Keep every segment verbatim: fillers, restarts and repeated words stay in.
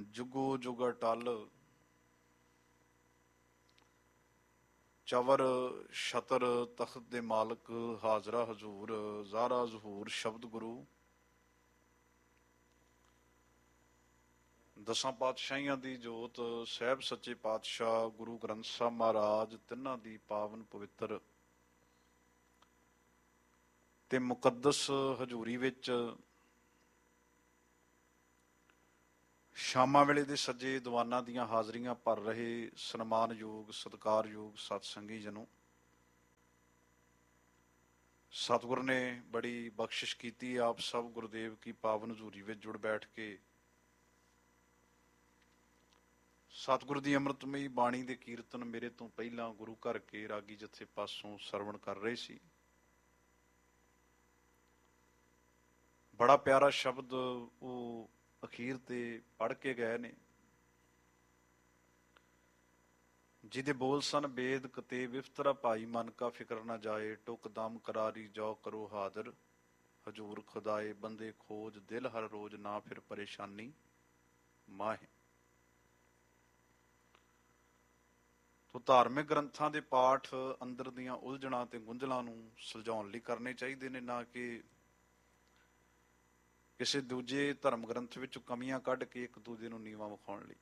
ਜੁਗੋ ਜੁਗ ਅਟਲ ਚਵਰ ਛਤਰ ਤਖਤ ਦੇ ਮਾਲਕ ਹਾਜ਼ਰਾ ਹਜ਼ੂਰ ਜ਼ਾਰਾ ਜ਼ਹੂਰ ਸ਼ਬਦ ਗੁਰੂ। ਦਸਾਂ ਪਾਤਸ਼ਾਹੀਆਂ ਦੀ ਜੋਤ ਸਾਹਿਬ ਸੱਚੇ ਪਾਤਸ਼ਾਹ ਗੁਰੂ ਗ੍ਰੰਥ ਸਾਹਿਬ ਮਹਾਰਾਜ ਤਿੰਨਾਂ ਦੀ ਪਾਵਨ ਪਵਿੱਤਰ ਤੇ ਮੁਕੱਦਸ ਹਜ਼ੂਰੀ ਵਿੱਚ ਸ਼ਾਮਾਂ ਵੇਲੇ ਦੇ ਸੱਜੇ ਦੀਵਾਨਾਂ ਦੀਆਂ ਹਾਜ਼ਰੀਆਂ ਭਰ ਰਹੇ ਸਨਮਾਨਯੋਗ ਸਤਿਕਾਰਯੋਗ ਸਤਸੰਗੀ ਜਨੋ, ਸਤਿਗੁਰ ਨੇ ਬੜੀ ਬਖਸ਼ਿਸ਼ ਕੀਤੀ। ਆਪ ਸਭ ਗੁਰਦੇਵ ਕੀ ਪਾਵਨ ਹਜ਼ੂਰੀ ਵਿੱਚ ਜੁੜ ਬੈਠ ਕੇ ਸਤਿਗੁਰ ਦੀ ਅੰਮ੍ਰਿਤਮਈ ਬਾਣੀ ਦੇ ਕੀਰਤਨ ਮੇਰੇ ਤੋਂ ਪਹਿਲਾਂ ਗੁਰੂ ਘਰ ਕੇ ਰਾਗੀ ਜਥੇ ਪਾਸੋਂ ਸਰਵਣ ਕਰ ਰਹੇ ਸੀ। ਬੜਾ ਪਿਆਰਾ ਸ਼ਬਦ ਉਹ ਅਖੀਰ ਤੇ ਪੜ੍ਹ ਕੇ ਗਏ ਨੇ, ਜਿਹਦੇ ਬੋਲ ਸਨ ਬੇਦ ਕਤੇ ਵਿਫਤਰਾ ਭਾਈ ਮਨ ਕਾ ਫਿਕਰ ਨਾ ਜਾਏ, ਟੁਕ ਦਮ ਕਰਾਰੀ ਜੋ ਕਰੋ ਹਾਜ਼ਰ ਹਜੂਰ ਖੁਦਾਏ, ਬੰਦੇ ਖੋਜ ਦਿਲ ਹਰ ਰੋਜ਼ ਨਾ ਫਿਰ ਪਰੇਸ਼ਾਨੀ ਮਾਹੇ। ਤੋ ਧਾਰਮਿਕ ਗ੍ਰੰਥਾਂ ਦੇ ਪਾਠ ਅੰਦਰ ਦੀਆਂ ਉਲਝਣਾਂ ਤੇ ਗੁੰਝਲਾਂ ਨੂੰ ਸੁਲਝਾਉਣ ਲਈ ਕਰਨੇ ਚਾਹੀਦੇ ਨੇ, ਨਾ ਕਿ ਕਿਸੇ ਦੂਜੇ ਧਰਮ ਗ੍ਰੰਥ ਵਿੱਚੋਂ ਕਮੀਆਂ ਕੱਢ ਕੇ ਇੱਕ ਦੂਜੇ ਨੂੰ ਨੀਵਾਂ ਵਿਖਾਉਣ ਲਈ।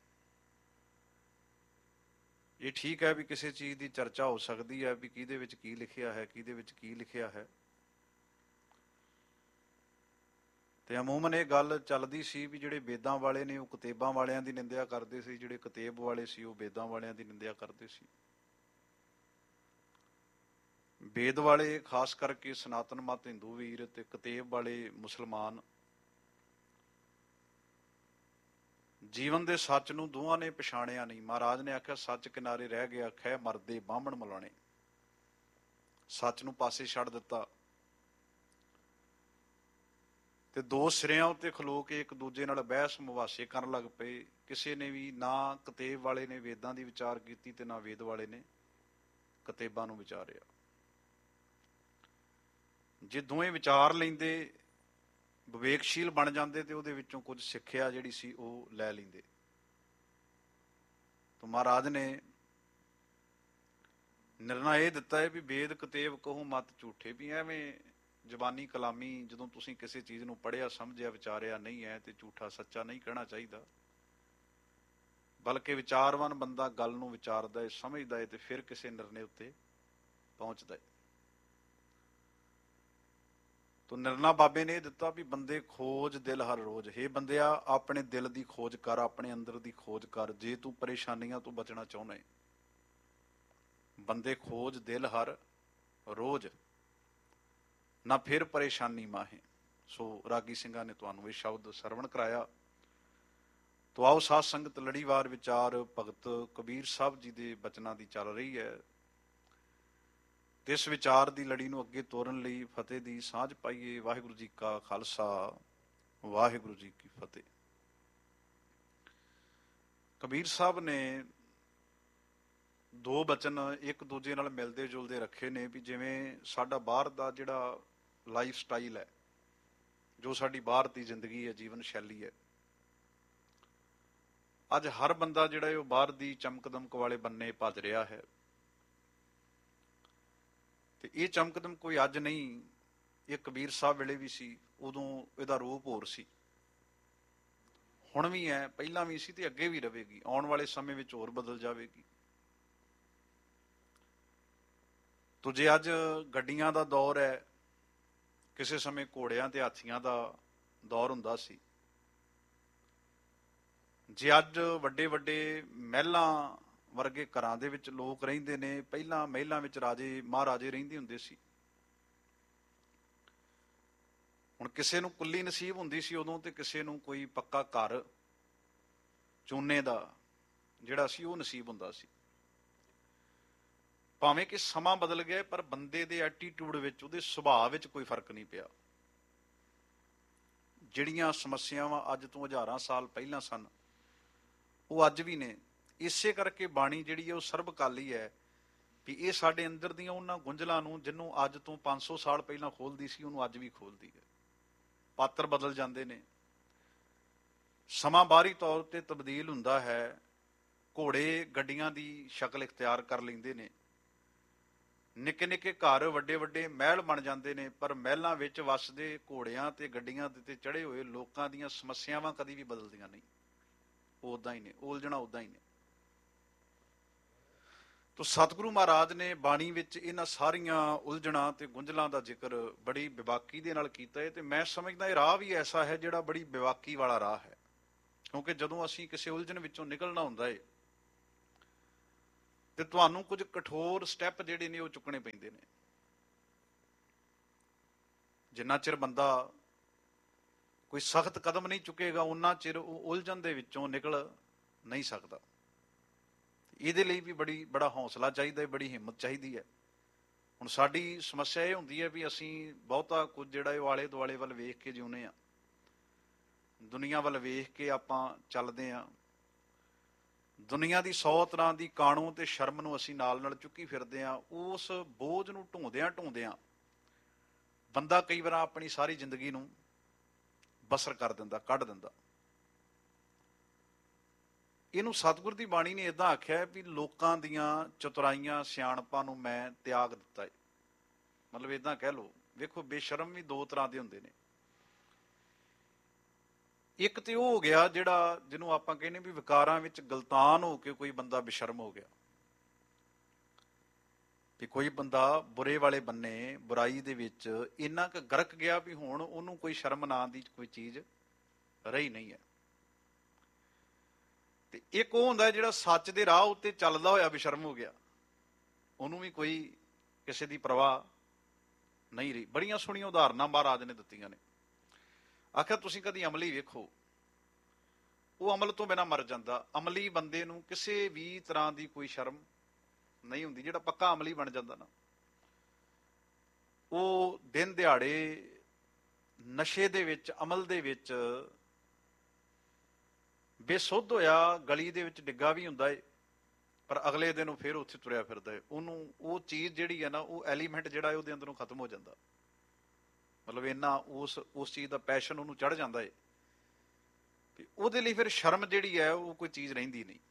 ਇਹ ਠੀਕ ਹੈ ਵੀ ਕਿਸੇ ਚੀਜ਼ ਦੀ ਚਰਚਾ ਹੋ ਸਕਦੀ ਹੈ ਵੀ ਕਿਹਦੇ ਵਿੱਚ ਕੀ ਲਿਖਿਆ ਹੈ, ਕਿਹਦੇ ਵਿੱਚ ਕੀ ਲਿਖਿਆ ਹੈ। ਤੇ ਅਮੂਮਨ ਇਹ ਗੱਲ ਚੱਲਦੀ ਸੀ ਵੀ ਜਿਹੜੇ ਵੇਦਾਂ ਵਾਲੇ ਨੇ ਉਹ ਕਿਤਾਬਾਂ ਵਾਲਿਆਂ ਦੀ ਨਿੰਦਿਆ ਕਰਦੇ ਸੀ, ਜਿਹੜੇ ਕਿਤਾਬ ਵਾਲੇ ਸੀ ਉਹ ਵੇਦਾਂ ਵਾਲਿਆਂ ਦੀ ਨਿੰਦਿਆ ਕਰਦੇ ਸੀ। ਵੇਦ ਵਾਲੇ ਖਾਸ ਕਰਕੇ ਸਨਾਤਨ ਮਤ ਹਿੰਦੂ ਵੀਰ ਤੇ ਕਿਤਾਬ ਵਾਲੇ ਮੁਸਲਮਾਨ ਜੀਵਨ ਦੇ ਸੱਚ ਨੂੰ ਦੋਵਾਂ ਨੇ ਪਛਾਣਿਆ ਨਹੀਂ। ਮਹਾਰਾਜ ਨੇ ਆਖਿਆ ਸੱਚ ਕਿਨਾਰੇ ਰਹਿ ਗਿਆ ਖੈ ਮਰਦੇ ਬਾਹਮਣ ਮਿਲਾਉਣੇ, ਸੱਚ ਨੂੰ ਪਾਸੇ ਛੱਡ ਦਿੱਤਾ ਤੇ ਦੋ ਸਿਰਿਆਂ ਉੱਤੇ ਖਲੋ ਕੇ ਇੱਕ ਦੂਜੇ ਨਾਲ ਬਹਿਸ ਮੁਬਾਸੇ ਕਰਨ ਲੱਗ ਪਏ। ਕਿਸੇ ਨੇ ਵੀ ਨਾ ਕਿਤਾਬ ਵਾਲੇ ਨੇ ਵੇਦਾਂ ਦੀ ਵਿਚਾਰ ਕੀਤੀ ਤੇ ਨਾ ਵੇਦ ਵਾਲੇ ਨੇ ਕਿਤਾਬਾਂ ਨੂੰ ਵਿਚਾਰਿਆ। ਜੇ ਦੋਵੇਂ ਵਿਚਾਰ ਲੈਂਦੇ, ਵਿਵੇਕਸ਼ੀਲ ਬਣ ਜਾਂਦੇ ਤੇ ਉਹਦੇ ਵਿੱਚੋਂ ਕੁਝ ਸਿੱਖਿਆ ਜਿਹੜੀ ਸੀ ਉਹ ਲੈ ਲੈਂਦੇ। ਤਾਂ ਮਹਾਰਾਜ ਨੇ ਨਿਰਣਾ ਇਹ ਦਿੱਤਾ ਹੈ ਵੀ ਵੇਦ ਕਿਤਾਬ ਕਹੋ ਮਤ ਝੂਠੇ, ਵੀ ਐਵੇਂ ਜ਼ਬਾਨੀ ਕਲਾਮੀ ਜਦੋਂ ਤੁਸੀਂ ਕਿਸੇ ਚੀਜ਼ ਨੂੰ ਪੜ੍ਹਿਆ ਸਮਝਿਆ ਵਿਚਾਰਿਆ ਨਹੀਂ ਹੈ ਤੇ ਝੂਠਾ ਸੱਚਾ ਨਹੀਂ ਕਹਿਣਾ ਚਾਹੀਦਾ, ਬਲਕਿ ਵਿਚਾਰਵਾਨ ਬੰਦਾ ਗੱਲ ਨੂੰ ਵਿਚਾਰਦਾ ਹੈ, ਸਮਝਦਾ ਹੈ ਤੇ ਫਿਰ ਕਿਸੇ ਨਿਰਣੇ ਉੱਤੇ ਪਹੁੰਚਦਾ ਹੈ। ਤੋ ਨਿਰਣਾ ਬਾਬੇ ਨੇ ਇਹ ਦਿੱਤਾ ਵੀ ਬੰਦੇ ਖੋਜ ਦਿਲ ਹਰ ਰੋਜ਼। ਹੇ ਬੰਦਿਆ ਆਪਣੇ ਦਿਲ ਦੀ ਖੋਜ ਕਰ, ਆਪਣੇ ਅੰਦਰ ਦੀ ਖੋਜ ਕਰ, ਜੇ ਤੂੰ ਪਰੇਸ਼ਾਨੀਆਂ ਤੋਂ ਬਚਣਾ ਚਾਹੁੰਦਾ ਹੈ। ਬੰਦੇ ਖੋਜ ਦਿਲ ਹਰ ਰੋਜ਼ ਨਾ ਫਿਰ ਪਰੇਸ਼ਾਨੀ ਮਾਹੇ। ਸੋ ਰਾਗੀ ਸਿੰਘਾਂ ਨੇ ਤੁਹਾਨੂੰ ਇਹ ਸ਼ਬਦ ਸਰਵਣ ਕਰਾਇਆ। ਤੋ ਆਓ ਸਾਧ ਸੰਗਤ ਲੜੀਵਾਰ ਵਿਚਾਰ ਭਗਤ ਕਬੀਰ ਸਾਹਿਬ ਜੀ ਦੇ ਬਚਨਾਂ ਦੀ ਚੱਲ ਰਹੀ ਹੈ ਤੇ ਇਸ ਵਿਚਾਰ ਦੀ ਲੜੀ ਨੂੰ ਅੱਗੇ ਤੋਰਨ ਲਈ ਫਤਿਹ ਦੀ ਸਾਂਝ ਪਾਈਏ। ਵਾਹਿਗੁਰੂ ਜੀ ਕਾ ਖਾਲਸਾ, ਵਾਹਿਗੁਰੂ ਜੀ ਕੀ ਫਤਿਹ। ਕਬੀਰ ਸਾਹਿਬ ਨੇ ਦੋ ਬਚਨ ਇੱਕ ਦੂਜੇ ਨਾਲ ਮਿਲਦੇ ਜੁਲਦੇ ਰੱਖੇ ਨੇ ਵੀ ਜਿਵੇਂ ਸਾਡਾ ਬਾਹਰ ਦਾ ਜਿਹੜਾ ਲਾਈਫ ਸਟਾਈਲ ਹੈ, ਜੋ ਸਾਡੀ ਬਾਹਰ ਦੀ ਜ਼ਿੰਦਗੀ ਹੈ, ਜੀਵਨ ਸ਼ੈਲੀ ਹੈ, ਅੱਜ ਹਰ ਬੰਦਾ ਜਿਹੜਾ ਉਹ ਬਾਹਰ ਦੀ ਚਮਕ ਦਮਕ ਵਾਲੇ ਬੰਨੇ ਭੱਜ ਰਿਹਾ ਹੈ। ਤੇ ਇਹ ਚਮਕ ਦਮਕ ਕੋਈ ਅੱਜ ਨਹੀਂ, ਇਹ ਕਬੀਰ ਸਾਹਿਬ ਵੇਲੇ ਵੀ ਸੀ, ਉਦੋਂ ਇਹਦਾ ਰੂਪ ਹੋਰ ਸੀ, ਹੁਣ ਵੀ ਹੈ, ਪਹਿਲਾਂ ਵੀ ਸੀ ਤੇ ਅੱਗੇ ਵੀ ਰਹੇਗੀ, ਆਉਣ ਵਾਲੇ ਸਮੇਂ ਵਿੱਚ ਹੋਰ ਬਦਲ ਜਾਵੇਗੀ। ਤੋ ਜੇ ਅੱਜ ਗੱਡੀਆਂ ਦਾ ਦੌਰ ਹੈ, ਕਿਸੇ ਸਮੇਂ ਘੋੜਿਆਂ ਤੇ ਹਾਥੀਆਂ ਦਾ ਦੌਰ ਹੁੰਦਾ ਸੀ। ਜੇ ਅੱਜ ਵੱਡੇ ਵੱਡੇ ਮਹਿਲਾਂ ਵਰਗੇ ਘਰਾਂ ਦੇ ਵਿੱਚ ਲੋਕ ਰਹਿੰਦੇ ਨੇ, ਪਹਿਲਾਂ ਮਹਿਲਾਂ ਵਿੱਚ ਰਾਜੇ ਮਹਾਰਾਜੇ ਰਹਿੰਦੇ ਹੁੰਦੇ ਸੀ। ਹੁਣ ਕਿਸੇ ਨੂੰ ਕੁੱਲੀ ਨਸੀਬ ਹੁੰਦੀ ਸੀ ਉਦੋਂ, ਤੇ ਕਿਸੇ ਨੂੰ ਕੋਈ ਪੱਕਾ ਘਰ ਚੂਨੇ ਦਾ ਜਿਹੜਾ ਸੀ ਉਹ ਨਸੀਬ ਹੁੰਦਾ ਸੀ। ਭਾਵੇਂ ਕਿ ਸਮਾਂ ਬਦਲ ਗਿਆ ਪਰ ਬੰਦੇ ਦੇ ਐਟੀਟਿਊਡ ਵਿੱਚ, ਉਹਦੇ ਸੁਭਾਅ ਵਿੱਚ ਕੋਈ ਫਰਕ ਨਹੀਂ ਪਿਆ। ਜਿਹੜੀਆਂ ਸਮੱਸਿਆਵਾਂ ਅੱਜ ਤੋਂ ਹਜ਼ਾਰਾਂ ਸਾਲ ਪਹਿਲਾਂ ਸਨ ਉਹ ਅੱਜ ਵੀ ਨੇ। ਇਸੇ ਕਰਕੇ ਬਾਣੀ ਜਿਹੜੀ ਹੈ ਉਹ ਸਰਬਕਾਲੀ ਹੈ ਵੀ ਇਹ ਸਾਡੇ ਅੰਦਰ ਦੀਆਂ ਉਹਨਾਂ ਗੁੰਝਲਾਂ ਨੂੰ, ਜਿਹਨੂੰ ਅੱਜ ਤੋਂ ਪੰਜ ਸੌ ਸਾਲ ਪਹਿਲਾਂ ਖੋਲਦੀ ਸੀ, ਉਹਨੂੰ ਅੱਜ ਵੀ ਖੋਲਦੀ ਹੈ। ਪਾਤਰ ਬਦਲ ਜਾਂਦੇ ਨੇ, ਸਮਾਂ ਬਾਹਰੀ ਤੌਰ ਤੇ ਤਬਦੀਲ ਹੁੰਦਾ ਹੈ, ਘੋੜੇ ਗੱਡੀਆਂ ਦੀ ਸ਼ਕਲ ਇਖਤਿਆਰ ਕਰ ਲੈਂਦੇ ਨੇ, ਨਿੱਕੇ ਨਿੱਕੇ ਘਰ ਵੱਡੇ ਵੱਡੇ ਮਹਿਲ ਬਣ ਜਾਂਦੇ ਨੇ, ਪਰ ਮਹਿਲਾਂ ਵਿੱਚ ਵੱਸਦੇ ਘੋੜਿਆਂ ਤੇ ਗੱਡੀਆਂ ਤੇ ਚੜੇ ਹੋਏ ਲੋਕਾਂ ਦੀਆਂ ਸਮੱਸਿਆਵਾਂ ਕਦੀ ਵੀ ਬਦਲਦੀਆਂ ਨਹੀਂ। ਉਹ ਉਦਾਂ ਹੀ ਨੇ, ਉਲਝਣਾ ਉਦਾਂ ਹੀ ਨੇ। ਤੋ ਸਤਿਗੁਰੂ ਮਹਾਰਾਜ ਨੇ ਬਾਣੀ ਵਿੱਚ ਇਹਨਾਂ ਸਾਰੀਆਂ ਉਲਝਣਾਂ ਤੇ ਗੁੰਝਲਾਂ ਦਾ ਜ਼ਿਕਰ ਬੜੀ ਬੇਬਾਕੀ ਦੇ ਨਾਲ ਕੀਤਾ ਹੈ, ਤੇ ਮੈਂ ਸਮਝਦਾ ਇਹ ਰਾਹ ਵੀ ਐਸਾ ਹੈ ਜਿਹੜਾ ਬੜੀ ਬੇਬਾਕੀ ਵਾਲਾ ਰਾਹ ਹੈ, ਕਿਉਂਕਿ ਜਦੋਂ ਅਸੀਂ ਕਿਸੇ ਉਲਝਣ ਵਿੱਚੋਂ ਨਿਕਲਣਾ ਹੁੰਦਾ ਹੈ ਤੇ ਤੁਹਾਨੂੰ ਕੁਝ ਕਠੋਰ ਸਟੈਪ ਜਿਹੜੇ ਨੇ ਉਹ ਚੁੱਕਣੇ ਪੈਂਦੇ ਨੇ। ਜਿੰਨਾ ਚਿਰ ਬੰਦਾ ਕੋਈ ਸਖਤ ਕਦਮ ਨਹੀਂ ਚੁੱਕੇਗਾ, ਉਨਾ ਚਿਰ ਉਹ ਉਲਝਣ ਦੇ ਵਿੱਚੋਂ ਨਿਕਲ ਨਹੀਂ ਸਕਦਾ। ਇਹਦੇ ਲਈ ਵੀ ਬੜੀ ਬੜਾ ਹੌਸਲਾ ਚਾਹੀਦਾ ਹੈ, ਬੜੀ ਹਿੰਮਤ ਚਾਹੀਦੀ ਹੈ। ਹੁਣ ਸਾਡੀ ਸਮੱਸਿਆ ਇਹ ਹੁੰਦੀ ਹੈ ਵੀ ਅਸੀਂ ਬਹੁਤਾ ਕੁਝ ਜਿਹੜਾ ਇਹ ਆਲੇ ਦੁਆਲੇ ਵੱਲ ਵੇਖ ਕੇ ਜਿਉਂਦੇ ਹਾਂ, ਦੁਨੀਆ ਵੱਲ ਵੇਖ ਕੇ ਆਪਾਂ ਚੱਲਦੇ ਹਾਂ। ਦੁਨੀਆ ਦੀ ਸੌ ਤਰ੍ਹਾਂ ਦੀ ਕਾਣੋ ਤੇ ਸ਼ਰਮ ਨੂੰ ਅਸੀਂ ਨਾਲ ਨਾਲ ਚੁੱਕੀ ਫਿਰਦੇ ਹਾਂ। ਉਸ ਬੋਝ ਨੂੰ ਢੋਂਦਿਆਂ ਢੋਂਦਿਆਂ ਬੰਦਾ ਕਈ ਵਾਰ ਆਪਣੀ ਸਾਰੀ ਜ਼ਿੰਦਗੀ ਨੂੰ ਬਸਰ ਕਰ ਦਿੰਦਾ, ਕੱਢ ਦਿੰਦਾ। ਇਹਨੂੰ ਸਤਿਗੁਰ ਦੀ ਬਾਣੀ ਨੇ ਏਦਾਂ ਆਖਿਆ ਵੀ ਲੋਕਾਂ ਦੀਆਂ ਚਤੁਰਾਈਆਂ ਸਿਆਣਪਾਂ ਨੂੰ ਮੈਂ ਤਿਆਗ ਦਿੱਤਾ ਹੈ। ਮਤਲਬ ਏਦਾਂ ਕਹਿ ਲਓ, ਵੇਖੋ ਬੇਸ਼ਰਮ ਵੀ ਦੋ ਤਰ੍ਹਾਂ ਦੇ ਹੁੰਦੇ ਨੇ। ਇੱਕ ਤੇ ਉਹ ਹੋ ਗਿਆ ਜਿਹੜਾ ਜਿਹਨੂੰ ਆਪਾਂ ਕਹਿੰਦੇ ਵੀ ਵਿਕਾਰਾਂ ਵਿੱਚ ਗਲਤਾਨ ਹੋ ਕੇ ਕੋਈ ਬੰਦਾ ਬੇਸ਼ਰਮ ਹੋ ਗਿਆ, ਵੀ ਕੋਈ ਬੰਦਾ ਬੁਰੇ ਵਾਲੇ ਬੰਨੇ ਬੁਰਾਈ ਦੇ ਵਿੱਚ ਇੰਨਾ ਕੁ ਗਰਕ ਗਿਆ ਵੀ ਹੁਣ ਉਹਨੂੰ ਕੋਈ ਸ਼ਰਮ ਨਾਂ ਦੀ ਕੋਈ ਚੀਜ਼ ਰਹੀ ਨਹੀਂ ਹੈ। ਤੇ ਇੱਕ ਉਹ ਹੁੰਦਾ ਜਿਹੜਾ ਸੱਚ ਦੇ ਰਾਹ ਉੱਤੇ ਚੱਲਦਾ ਹੋਇਆ ਬੇਸ਼ਰਮ ਹੋ ਗਿਆ, ਉਹਨੂੰ ਵੀ ਕੋਈ ਕਿਸੇ ਦੀ ਪਰਵਾਹ ਨਹੀਂ ਰਹੀ। ਬੜੀਆਂ ਸੋਹਣੀਆਂ ਉਦਾਹਰਨਾਂ ਮਹਾਰਾਜ ਨੇ ਦਿੱਤੀਆਂ ਨੇ। ਆਖਿਆ ਤੁਸੀਂ ਕਦੀ ਅਮਲੀ ਵੇਖੋ, ਉਹ ਅਮਲ ਤੋਂ ਬਿਨਾਂ ਮਰ ਜਾਂਦਾ। ਅਮਲੀ ਬੰਦੇ ਨੂੰ ਕਿਸੇ ਵੀ ਤਰ੍ਹਾਂ ਦੀ ਕੋਈ ਸ਼ਰਮ ਨਹੀਂ ਹੁੰਦੀ। ਜਿਹੜਾ ਪੱਕਾ ਅਮਲੀ ਬਣ ਜਾਂਦਾ ਨਾ, ਉਹ ਦਿਨ ਦਿਹਾੜੇ ਨਸ਼ੇ ਦੇ ਵਿੱਚ, ਅਮਲ ਦੇ ਵਿੱਚ ਬੇਸੁੱਧ ਹੋਇਆ ਗਲੀ ਦੇ ਵਿੱਚ ਡਿੱਗਾ ਵੀ ਹੁੰਦਾ ਏ, ਪਰ ਅਗਲੇ ਦਿਨ ਉਹ ਫਿਰ ਉੱਥੇ ਤੁਰਿਆ ਫਿਰਦਾ ਏ। ਉਹਨੂੰ ਉਹ ਚੀਜ਼ ਜਿਹੜੀ ਹੈ ਨਾ, ਉਹ ਐਲੀਮੈਂਟ ਜਿਹੜਾ ਉਹਦੇ ਅੰਦਰੋਂ ਖਤਮ ਹੋ ਜਾਂਦਾ। ਮਤਲਬ ਇੰਨਾ ਉਸ ਉਸ ਚੀਜ਼ ਦਾ ਪੈਸ਼ਨ ਉਹਨੂੰ ਚੜ ਜਾਂਦਾ ਏ ਕਿ ਉਹਦੇ ਲਈ ਫਿਰ ਸ਼ਰਮ ਜਿਹੜੀ ਹੈ ਉਹ ਕੋਈ ਚੀਜ਼ ਰਹਿੰਦੀ ਨਹੀਂ।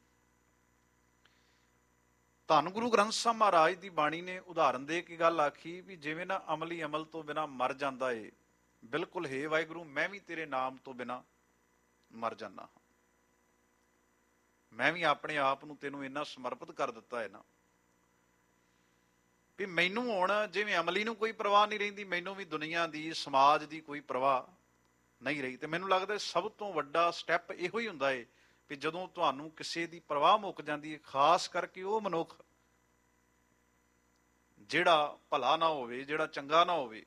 ਧੰਨ ਗੁਰੂ ਗ੍ਰੰਥ ਸਾਹਿਬ ਮਹਾਰਾਜ ਦੀ ਬਾਣੀ ਨੇ ਉਦਾਹਰਨ ਦੇ ਕੇ ਗੱਲ ਆਖੀ ਵੀ ਜਿਵੇਂ ਨਾ ਅਮਲੀ ਅਮਲ ਤੋਂ ਬਿਨਾਂ ਮਰ ਜਾਂਦਾ ਏ, ਬਿਲਕੁਲ ਹੇ ਵਾਹਿਗੁਰੂ ਮੈਂ ਵੀ ਤੇਰੇ ਨਾਮ ਤੋਂ ਬਿਨਾਂ ਮਰ ਜਾਨਾ ਹਾਂ। ਮੈਂ ਵੀ ਆਪਣੇ ਆਪ ਨੂੰ ਤੈਨੂੰ ਇੰਨਾ ਸਮਰਪਿਤ ਕਰ ਦਿੱਤਾ ਹੈ ਨਾ ਵੀ ਮੈਨੂੰ ਹੁਣ ਜਿਵੇਂ ਅਮਲੀ ਨੂੰ ਕੋਈ ਪਰਵਾਹ ਨਹੀਂ ਰਹਿੰਦੀ, ਮੈਨੂੰ ਵੀ ਦੁਨੀਆ ਦੀ, ਸਮਾਜ ਦੀ ਕੋਈ ਪਰਵਾਹ ਨਹੀਂ ਰਹੀ। ਤੇ ਮੈਨੂੰ ਲੱਗਦਾ ਸਭ ਤੋਂ ਵੱਡਾ ਸਟੈਪ ਇਹੋ ਹੀ ਹੁੰਦਾ ਹੈ ਵੀ ਜਦੋਂ ਤੁਹਾਨੂੰ ਕਿਸੇ ਦੀ ਪਰਵਾਹ ਮੁੱਕ ਜਾਂਦੀ ਹੈ, ਖਾਸ ਕਰਕੇ ਉਹ ਮਨੁੱਖ ਜਿਹੜਾ ਭਲਾ ਨਾ ਹੋਵੇ, ਜਿਹੜਾ ਚੰਗਾ ਨਾ ਹੋਵੇ।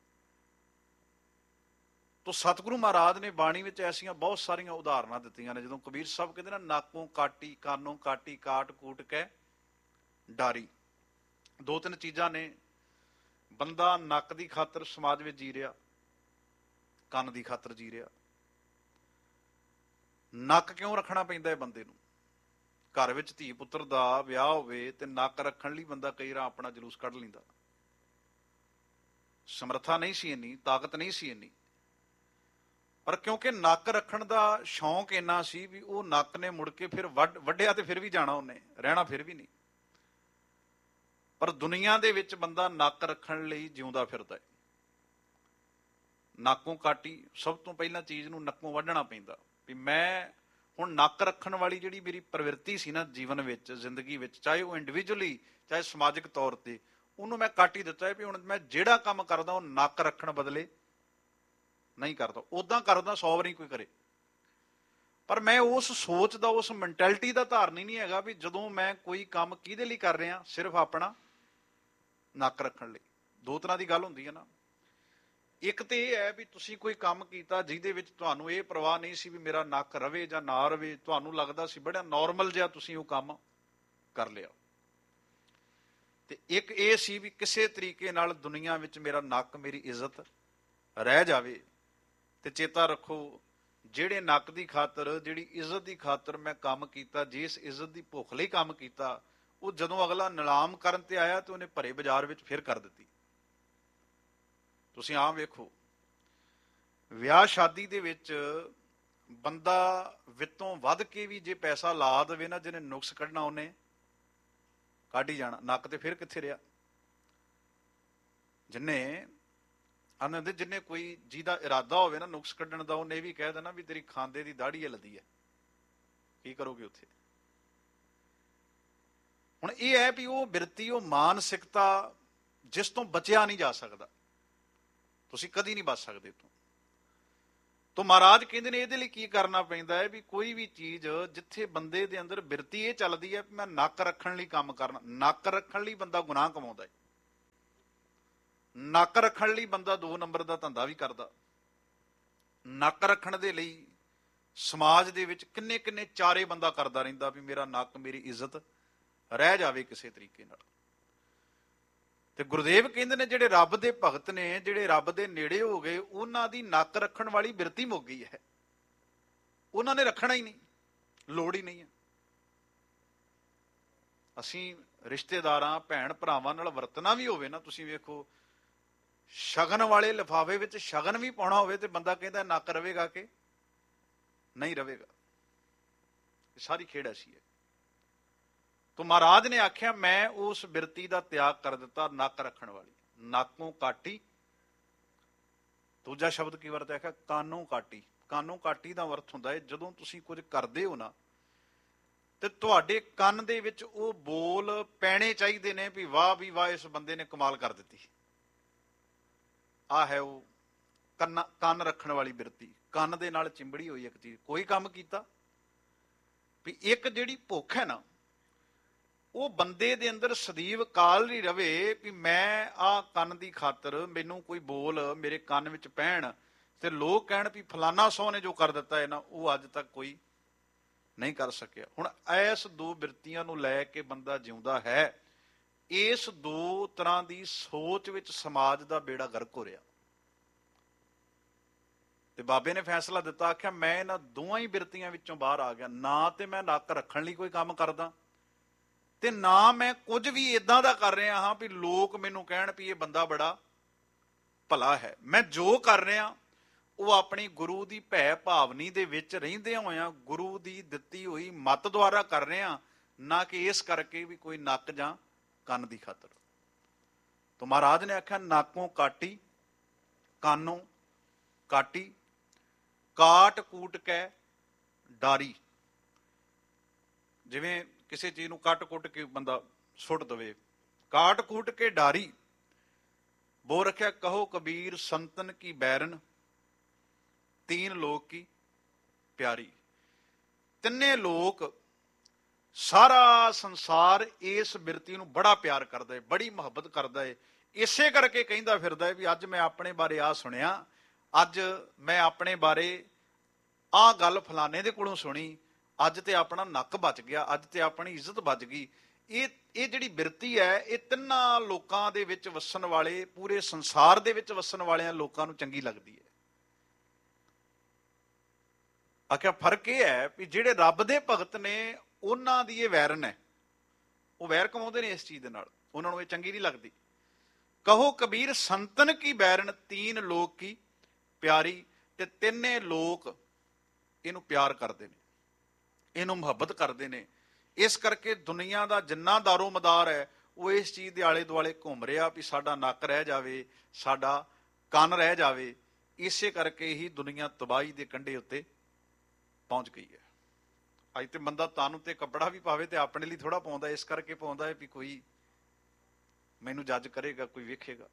ਤੋ ਸਤਿਗੁਰੂ ਮਹਾਰਾਜ ਨੇ ਬਾਣੀ ਵਿੱਚ ਐਸੀਆਂ ਬਹੁਤ ਸਾਰੀਆਂ ਉਦਾਹਰਨਾਂ ਦਿੱਤੀਆਂ ਨੇ। ਜਦੋਂ ਕਬੀਰ ਸਾਹਿਬ ਕਹਿੰਦੇ ਨਾ, ਨਾਕੋਂ ਕਾਟੀ ਕਾਨੋਂ ਕਾਟੀ ਕਾਟ ਕੂਟ ਕੇ ਡਾਰੀ। ਦੋ ਤਿੰਨ ਚੀਜ਼ਾਂ ਨੇ। ਬੰਦਾ ਨੱਕ ਦੀ ਖਾਤਰ ਸਮਾਜ ਵਿੱਚ ਜੀ ਰਿਹਾ, ਕੰਨ ਦੀ ਖਾਤਰ ਜੀ ਰਿਹਾ। ਨੱਕ ਕਿਉਂ ਰੱਖਣਾ ਪੈਂਦਾ ਹੈ ਬੰਦੇ ਨੂੰ? ਘਰ ਵਿੱਚ ਧੀ ਪੁੱਤਰ ਦਾ ਵਿਆਹ ਹੋਵੇ ਤੇ ਨੱਕ ਰੱਖਣ ਲਈ ਬੰਦਾ ਕਈ ਵਾਰ ਆਪਣਾ ਜਲੂਸ ਕੱਢ ਲੈਂਦਾ। ਸਮਰੱਥਾ ਨਹੀਂ ਸੀ ਇੰਨੀ, ਤਾਕਤ ਨਹੀਂ ਸੀ ਇੰਨੀ, ਪਰ ਕਿਉਂਕਿ ਨੱਕ ਰੱਖਣ ਦਾ ਸ਼ੌਂਕ ਇੰਨਾ ਸੀ ਵੀ ਉਹ ਨੱਕ ਨੇ ਮੁੜ ਕੇ ਫਿਰ ਵੱਢ ਵੱਢਿਆ ਤੇ ਫਿਰ ਵੀ ਜਾਣਾ, ਉਹਨੇ ਰਹਿਣਾ ਫਿਰ ਵੀ ਨਹੀਂ। ਪਰ ਦੁਨੀਆ ਦੇ ਵਿੱਚ ਬੰਦਾ ਨੱਕ ਰੱਖਣ ਲਈ ਜਿਉਂਦਾ ਫਿਰਦਾ ਹੈ। ਨਾਕੋਂ ਕਾਟੀ, ਸਭ ਤੋਂ ਪਹਿਲਾਂ ਚੀਜ਼ ਨੂੰ ਨੱਕੋਂ ਵੱਢਣਾ ਪੈਂਦਾ ਵੀ ਮੈਂ ਹੁਣ ਨੱਕ ਰੱਖਣ ਵਾਲੀ ਜਿਹੜੀ ਮੇਰੀ ਪ੍ਰਵਿਰਤੀ ਸੀ ਨਾ ਜੀਵਨ ਵਿੱਚ, ਜ਼ਿੰਦਗੀ ਵਿੱਚ, ਚਾਹੇ ਉਹ ਇੰਡੀਵਿਜੂਅਲੀ ਚਾਹੇ ਸਮਾਜਿਕ ਤੌਰ ਤੇ, ਉਹਨੂੰ ਮੈਂ ਕੱਟ ਹੀ ਦਿੱਤਾ ਹੈ ਵੀ ਹੁਣ ਮੈਂ ਜਿਹੜਾ ਕੰਮ ਕਰਦਾ ਉਹ ਨੱਕ ਰੱਖਣ ਬਦਲੇ ਨਹੀਂ ਕਰਦਾ। ਉਦਾਂ ਕਰਦਾ ਸੌ ਵਾਰੀ ਕੋਈ ਕਰੇ, ਪਰ ਮੈਂ ਉਸ ਸੋਚ ਦਾ, ਉਸ ਮੈਂਟੈਲਿਟੀ ਦਾ ਧਾਰਨੀ ਨਹੀਂ ਹੈਗਾ ਵੀ ਜਦੋਂ ਮੈਂ ਕੋਈ ਕੰਮ ਕਿਹਦੇ ਲਈ ਕਰ ਰਿਹਾ, ਸਿਰਫ ਆਪਣਾ ਨੱਕ ਰੱਖਣ ਲਈ। ਦੋ ਤਰ੍ਹਾਂ ਦੀ ਗੱਲ ਹੁੰਦੀ ਹੈ ਨਾ। ਇੱਕ ਤੇ ਇਹ ਹੈ ਵੀ ਤੁਸੀਂ ਕੋਈ ਕੰਮ ਕੀਤਾ ਜਿਹਦੇ ਵਿੱਚ ਤੁਹਾਨੂੰ ਇਹ ਪਰਵਾਹ ਨਹੀਂ ਸੀ ਵੀ ਮੇਰਾ ਨੱਕ ਰਵੇ ਜਾਂ ਨਾ ਰਵੇ, ਤੁਹਾਨੂੰ ਲੱਗਦਾ ਸੀ ਬੜਾ ਨੋਰਮਲ ਜਿਹਾ ਤੁਸੀਂ ਉਹ ਕੰਮ ਕਰ ਲਿਆ। ਤੇ ਇੱਕ ਇਹ ਸੀ ਵੀ ਕਿਸੇ ਤਰੀਕੇ ਨਾਲ ਦੁਨੀਆ ਵਿੱਚ ਮੇਰਾ ਨੱਕ, ਮੇਰੀ ਇੱਜ਼ਤ ਰਹਿ ਜਾਵੇ। ਤੇ ਚੇਤਾ ਰੱਖੋ, ਜਿਹੜੇ ਨੱਕ ਦੀ ਖਾਤਰ, ਜਿਹੜੀ ਇੱਜ਼ਤ ਦੀ ਖਾਤਰ ਮੈਂ ਕੰਮ ਕੀਤਾ, ਜਿਸ ਇੱਜ਼ਤ ਦੀ ਭੁੱਖ ਲਈ ਕੰਮ ਕੀਤਾ, ਉਹ ਜਦੋਂ ਅਗਲਾ ਨਿਲਾਮ ਕਰਨ ਤੇ ਆਇਆ ਤੇ ਉਹਨੇ ਭਰੇ ਬਾਜ਼ਾਰ ਵਿੱਚ ਫਿਰ ਕਰ ਦਿੱਤੀ। ਤੁਸੀਂ ਆਮ ਵੇਖੋ, ਵਿਆਹ ਸ਼ਾਦੀ ਦੇ ਵਿੱਚ ਬੰਦਾ ਵਿੱਤੋਂ ਵੱਧ ਕੇ ਵੀ ਜੇ ਪੈਸਾ ਲਾ ਦੇਵੇ ਨਾ, ਜਿਹਨੇ ਨੁਕਸ ਕੱਢਣਾ ਉਹਨੇ ਕੱਢ ਹੀ ਜਾਣਾ। ਨੱਕ ਤੇ ਫਿਰ ਕਿੱਥੇ ਰਿਹਾ? ਜਿੰਨੇ ਆਨੰਦ ਜਿੰਨੇ ਕੋਈ ਜਿਹਦਾ ਇਰਾਦਾ ਹੋਵੇ ਨਾ ਨੁਕਸ ਕੱਢਣ ਦਾ, ਉਹਨੇ ਇਹ ਵੀ ਕਹਿ ਦੇਣਾ ਵੀ ਤੇਰੀ ਖਾਂਦੇ ਦੀ ਦਾੜੀ ਹਿੱਲਦੀ ਹੈ, ਕੀ ਕਰੋਗੇ ਉੱਥੇ? ਹੁਣ ਇਹ ਹੈ ਵੀ ਉਹ ਬਿਰਤੀ, ਉਹ ਮਾਨਸਿਕਤਾ ਜਿਸ ਤੋਂ ਬਚਿਆ ਨਹੀਂ ਜਾ ਸਕਦਾ, ਤੁਸੀਂ ਕਦੀ ਨਹੀਂ ਬਚ ਸਕਦੇ ਤੋਂ। ਤੋ ਮਹਾਰਾਜ ਕਹਿੰਦੇ ਨੇ ਇਹਦੇ ਲਈ ਕੀ ਕਰਨਾ ਪੈਂਦਾ ਹੈ ਵੀ ਕੋਈ ਵੀ ਚੀਜ਼ ਜਿੱਥੇ ਬੰਦੇ ਦੇ ਅੰਦਰ ਬਿਰਤੀ ਇਹ ਚੱਲਦੀ ਹੈ ਮੈਂ ਨੱਕ ਰੱਖਣ ਲਈ ਕੰਮ ਕਰਨਾ, ਨੱਕ ਰੱਖਣ ਲਈ ਬੰਦਾ ਗੁਨਾਹ ਕਮਾਉਂਦਾ ਹੈ, ਨੱਕ ਰੱਖਣ ਲਈ ਬੰਦਾ ਦੋ ਨੰਬਰ ਦਾ ਧੰਦਾ ਵੀ ਕਰਦਾ। ਨੱਕ ਰੱਖਣ ਦੇ ਲਈ ਸਮਾਜ ਦੇ ਵਿੱਚ ਕਿੰਨੇ ਕਿੰਨੇ ਚਾਰੇ ਬੰਦਾ ਕਰਦਾ ਰਹਿੰਦਾ ਵੀ ਮੇਰਾ ਨੱਕ, ਮੇਰੀ ਇੱਜ਼ਤ ਰਹਿ ਜਾਵੇ ਕਿਸੇ ਤਰੀਕੇ ਨਾਲ। ਤੇ ਗੁਰਦੇਵ ਕਹਿੰਦੇ ਨੇ ਜਿਹੜੇ ਰੱਬ ਦੇ ਭਗਤ ਨੇ, ਜਿਹੜੇ ਰੱਬ ਦੇ ਨੇੜੇ ਹੋ ਗਏ, ਉਹਨਾਂ ਦੀ ਨੱਕ ਰੱਖਣ ਵਾਲੀ ਬਿਰਤੀ ਮੁੱਕ ਗਈ ਹੈ, ਉਹਨਾਂ ਨੇ ਰੱਖਣਾ ਹੀ ਨਹੀਂ, ਲੋੜ ਹੀ ਨਹੀਂ ਹੈ। ਅਸੀਂ ਰਿਸ਼ਤੇਦਾਰਾਂ ਭੈਣ ਭਰਾਵਾਂ ਨਾਲ ਵਰਤਣਾ ਵੀ ਹੋਵੇ ਨਾ, ਤੁਸੀਂ ਵੇਖੋ ਸ਼ਗਨ ਵਾਲੇ ਲਿਫਾਫੇ ਵਿੱਚ ਸ਼ਗਨ ਵੀ ਪਾਉਣਾ ਹੋਵੇ ਤੇ ਬੰਦਾ ਕਹਿੰਦਾ ਨੱਕ ਰਵੇਗਾ ਕਿ ਨਹੀਂ ਰਵੇਗਾ। ਸਾਰੀ ਖੇਡ ਐਸੀ ਹੈ। ਤੋ ਮਹਾਰਾਜ ਨੇ ਆਖਿਆ ਮੈਂ ਉਸ ਬਿਰਤੀ ਦਾ ਤਿਆਗ ਕਰ ਦਿੱਤਾ, ਨੱਕ ਰੱਖਣ ਵਾਲੀ। ਨਾਕੋਂ ਕਾਟੀ, ਦੂਜਾ ਸ਼ਬਦ ਕੀ ਵਰਤਿਆ? ਆਖਿਆ ਕਾਨੋਂ ਕਾਟੀ। ਕਾਨੋਂ ਕਾਟੀ ਦਾ ਅਰਥ ਹੁੰਦਾ ਹੈ ਜਦੋਂ ਤੁਸੀਂ ਕੁਝ ਕਰਦੇ ਹੋ ਨਾ ਤੇ ਤੁਹਾਡੇ ਕੰਨ ਦੇ ਵਿੱਚ ਉਹ ਬੋਲ ਪੈਣੇ ਚਾਹੀਦੇ ਨੇ ਵੀ ਵਾਹ ਵੀ ਵਾਹ ਇਸ ਬੰਦੇ ਨੇ ਕਮਾਲ ਕਰ ਦਿੱਤੀ। ਆਹ ਹੈ ਉਹ ਕੰਨ ਕੰਨ ਰੱਖਣ ਵਾਲੀ ਬਿਰਤੀ, ਕੰਨ ਦੇ ਨਾਲ ਚਿੰਬੜੀ ਹੋਈ ਇੱਕ ਚੀਜ਼। ਕੋਈ ਕੰਮ ਕੀਤਾ ਵੀ ਇੱਕ ਜਿਹੜੀ ਭੁੱਖ ਹੈ ਨਾ ਉਹ ਬੰਦੇ ਦੇ ਅੰਦਰ ਸਦੀਵ ਕਾਲ ਨਹੀਂ ਰਵੇ ਵੀ ਮੈਂ ਆਹ ਕੰਨ ਦੀ ਖਾਤਰ ਮੈਨੂੰ ਕੋਈ ਬੋਲ ਮੇਰੇ ਕੰਨ ਵਿੱਚ ਪੈਣ ਤੇ ਲੋਕ ਕਹਿਣ ਵੀ ਫਲਾਨਾ ਸੌ ਨੇ ਜੋ ਕਰ ਦਿੱਤਾ ਹੈ ਨਾ, ਉਹ ਅੱਜ ਤੱਕ ਕੋਈ ਨਹੀਂ ਕਰ ਸਕਿਆ। ਹੁਣ ਇਸ ਦੋ ਬਿਰਤੀਆਂ ਨੂੰ ਲੈ ਕੇ ਬੰਦਾ ਜਿਉਂਦਾ ਹੈ। ਇਸ ਦੋ ਤਰ੍ਹਾਂ ਦੀ ਸੋਚ ਵਿੱਚ ਸਮਾਜ ਦਾ ਬੇੜਾ ਗਰਕ ਹੋ ਰਿਹਾ। ਤੇ ਬਾਬੇ ਨੇ ਫੈਸਲਾ ਦਿੱਤਾ, ਆਖਿਆ ਮੈਂ ਇਹਨਾਂ ਦੋਵਾਂ ਹੀ ਬਿਰਤੀਆਂ ਵਿੱਚੋਂ ਬਾਹਰ ਆ ਗਿਆ। ਨਾ ਤੇ ਮੈਂ ਨੱਕ ਰੱਖਣ ਲਈ ਕੋਈ ਕੰਮ ਕਰਦਾ ਤੇ ਨਾ ਮੈਂ ਕੁਝ ਵੀ ਇਦਾਂ ਦਾ ਕਰ ਰਿਹਾ ਹਾਂ ਵੀ ਲੋਕ ਮੈਨੂੰ ਕਹਿਣ ਵੀ ਇਹ ਬੰਦਾ ਬੜਾ ਭਲਾ ਹੈ। ਮੈਂ ਜੋ ਕਰ ਰਿਹਾ ਉਹ ਆਪਣੀ ਗੁਰੂ ਦੀ ਭੈ ਭਾਵਨੀ ਦੇ ਵਿੱਚ ਰਹਿੰਦਿਆਂ ਹੋਇਆਂ ਗੁਰੂ ਦੀ ਦਿੱਤੀ ਹੋਈ ਮੱਤ ਦੁਆਰਾ ਕਰ ਰਿਹਾ, ਨਾ ਕਿ ਇਸ ਕਰਕੇ ਵੀ ਕੋਈ ਨੱਕ ਜਾਂ ਕੰਨ ਦੀ ਖਾਤਰ। ਤਾਂ ਮਹਾਰਾਜ ਨੇ ਆਖਿਆ ਨਾਕੋਂ ਕਾਟੀ, ਕਾਨੋਂ ਕਾਟੀ, ਕਾਟ ਕੂਟ ਕੈ ਡਾਰੀ। ਜਿਵੇਂ ਕਿਸੇ ਚੀਜ਼ ਨੂੰ ਕੱਟ ਕੁੱਟ ਕੇ ਬੰਦਾ ਸੁੱਟ ਦਵੇ, ਕਾਟ ਕੂਟ ਕੇ ਡਾਰੀ। ਬੋ ਰੱਖਿਆ ਕਹੋ ਕਬੀਰ ਸੰਤਨ ਕੀ ਬੈਰਨ, ਤੀਨ ਲੋਕ ਕੀ ਪਿਆਰੀ। ਤਿੰਨੇ ਲੋਕ, ਸਾਰਾ ਸੰਸਾਰ ਇਸ ਬਿਰਤੀ ਨੂੰ ਬੜਾ ਪਿਆਰ ਕਰਦਾ ਹੈ, ਬੜੀ ਮੁਹੱਬਤ ਕਰਦਾ ਹੈ। ਇਸੇ ਕਰਕੇ ਕਹਿੰਦਾ ਫਿਰਦਾ ਹੈ ਵੀ ਅੱਜ ਮੈਂ ਆਪਣੇ ਬਾਰੇ ਆਹ ਸੁਣਿਆ, ਅੱਜ ਮੈਂ ਆਪਣੇ ਬਾਰੇ ਆਹ ਗੱਲ ਫਲਾਣੇ ਦੇ ਕੋਲੋਂ ਸੁਣੀ, ਅੱਜ ਤੇ ਆਪਣਾ ਨੱਕ ਬਚ ਗਿਆ, ਅੱਜ ਤੇ ਆਪਣੀ ਇੱਜ਼ਤ ਬਚ ਗਈ। ਇਹ ਇਹ ਜਿਹੜੀ ਬਿਰਤੀ ਹੈ ਇਹ ਤਿੰਨਾਂ ਲੋਕਾਂ ਦੇ ਵਿੱਚ ਵਸਣ ਵਾਲੇ, ਪੂਰੇ ਸੰਸਾਰ ਦੇ ਵਿੱਚ ਵਸਣ ਵਾਲਿਆਂ ਲੋਕਾਂ ਨੂੰ ਚੰਗੀ ਲੱਗਦੀ ਹੈ। ਆਖਿਆ ਫਰਕ ਇਹ ਹੈ ਵੀ ਜਿਹੜੇ ਰੱਬ ਦੇ ਭਗਤ ਨੇ ਉਹਨਾਂ ਦੀ ਇਹ ਵੈਰਨ ਹੈ, ਉਹ ਵੈਰ ਕਮਾਉਂਦੇ ਨੇ ਇਸ ਚੀਜ਼ ਦੇ ਨਾਲ, ਉਹਨਾਂ ਨੂੰ ਇਹ ਚੰਗੀ ਨਹੀਂ ਲੱਗਦੀ। ਕਹੋ ਕਬੀਰ ਸੰਤਨ ਕੀ ਬੈਰਨ, ਤੀਨ ਲੋਕ ਕੀ ਪਿਆਰੀ। ਤੇ ਤਿੰਨੇ ਲੋਕ ਇਹਨੂੰ ਪਿਆਰ ਕਰਦੇ ਨੇ, ਇਹਨੂੰ ਮੁਹੱਬਤ ਕਰਦੇ ਨੇ। ਇਸ ਕਰਕੇ ਦੁਨੀਆ ਦਾ ਜਿੰਨਾ ਦਾਰੋ ਮਦਾਰ ਹੈ ਉਹ ਇਸ ਚੀਜ਼ ਦੇ ਆਲੇ ਦੁਆਲੇ ਘੁੰਮ ਰਿਹਾ ਵੀ ਸਾਡਾ ਨੱਕ ਰਹਿ ਜਾਵੇ, ਸਾਡਾ ਕੰਨ ਰਹਿ ਜਾਵੇ। ਇਸੇ ਕਰਕੇ ਹੀ ਦੁਨੀਆ ਤਬਾਹੀ ਦੇ ਕੰਢੇ ਉੱਤੇ ਪਹੁੰਚ ਗਈ ਹੈ। ਅੱਜ ਤੇ ਬੰਦਾ ਤਨ ਉੱਤੇ ਕੱਪੜਾ ਵੀ ਪਾਵੇ ਤੇ ਆਪਣੇ ਲਈ ਥੋੜਾ ਪਾਉਂਦਾ, ਇਸ ਕਰਕੇ ਪਾਉਂਦਾ ਹੈ ਵੀ ਕੋਈ ਮੈਨੂੰ ਜੱਜ ਕਰੇਗਾ, ਕੋਈ ਵੇਖੇਗਾ।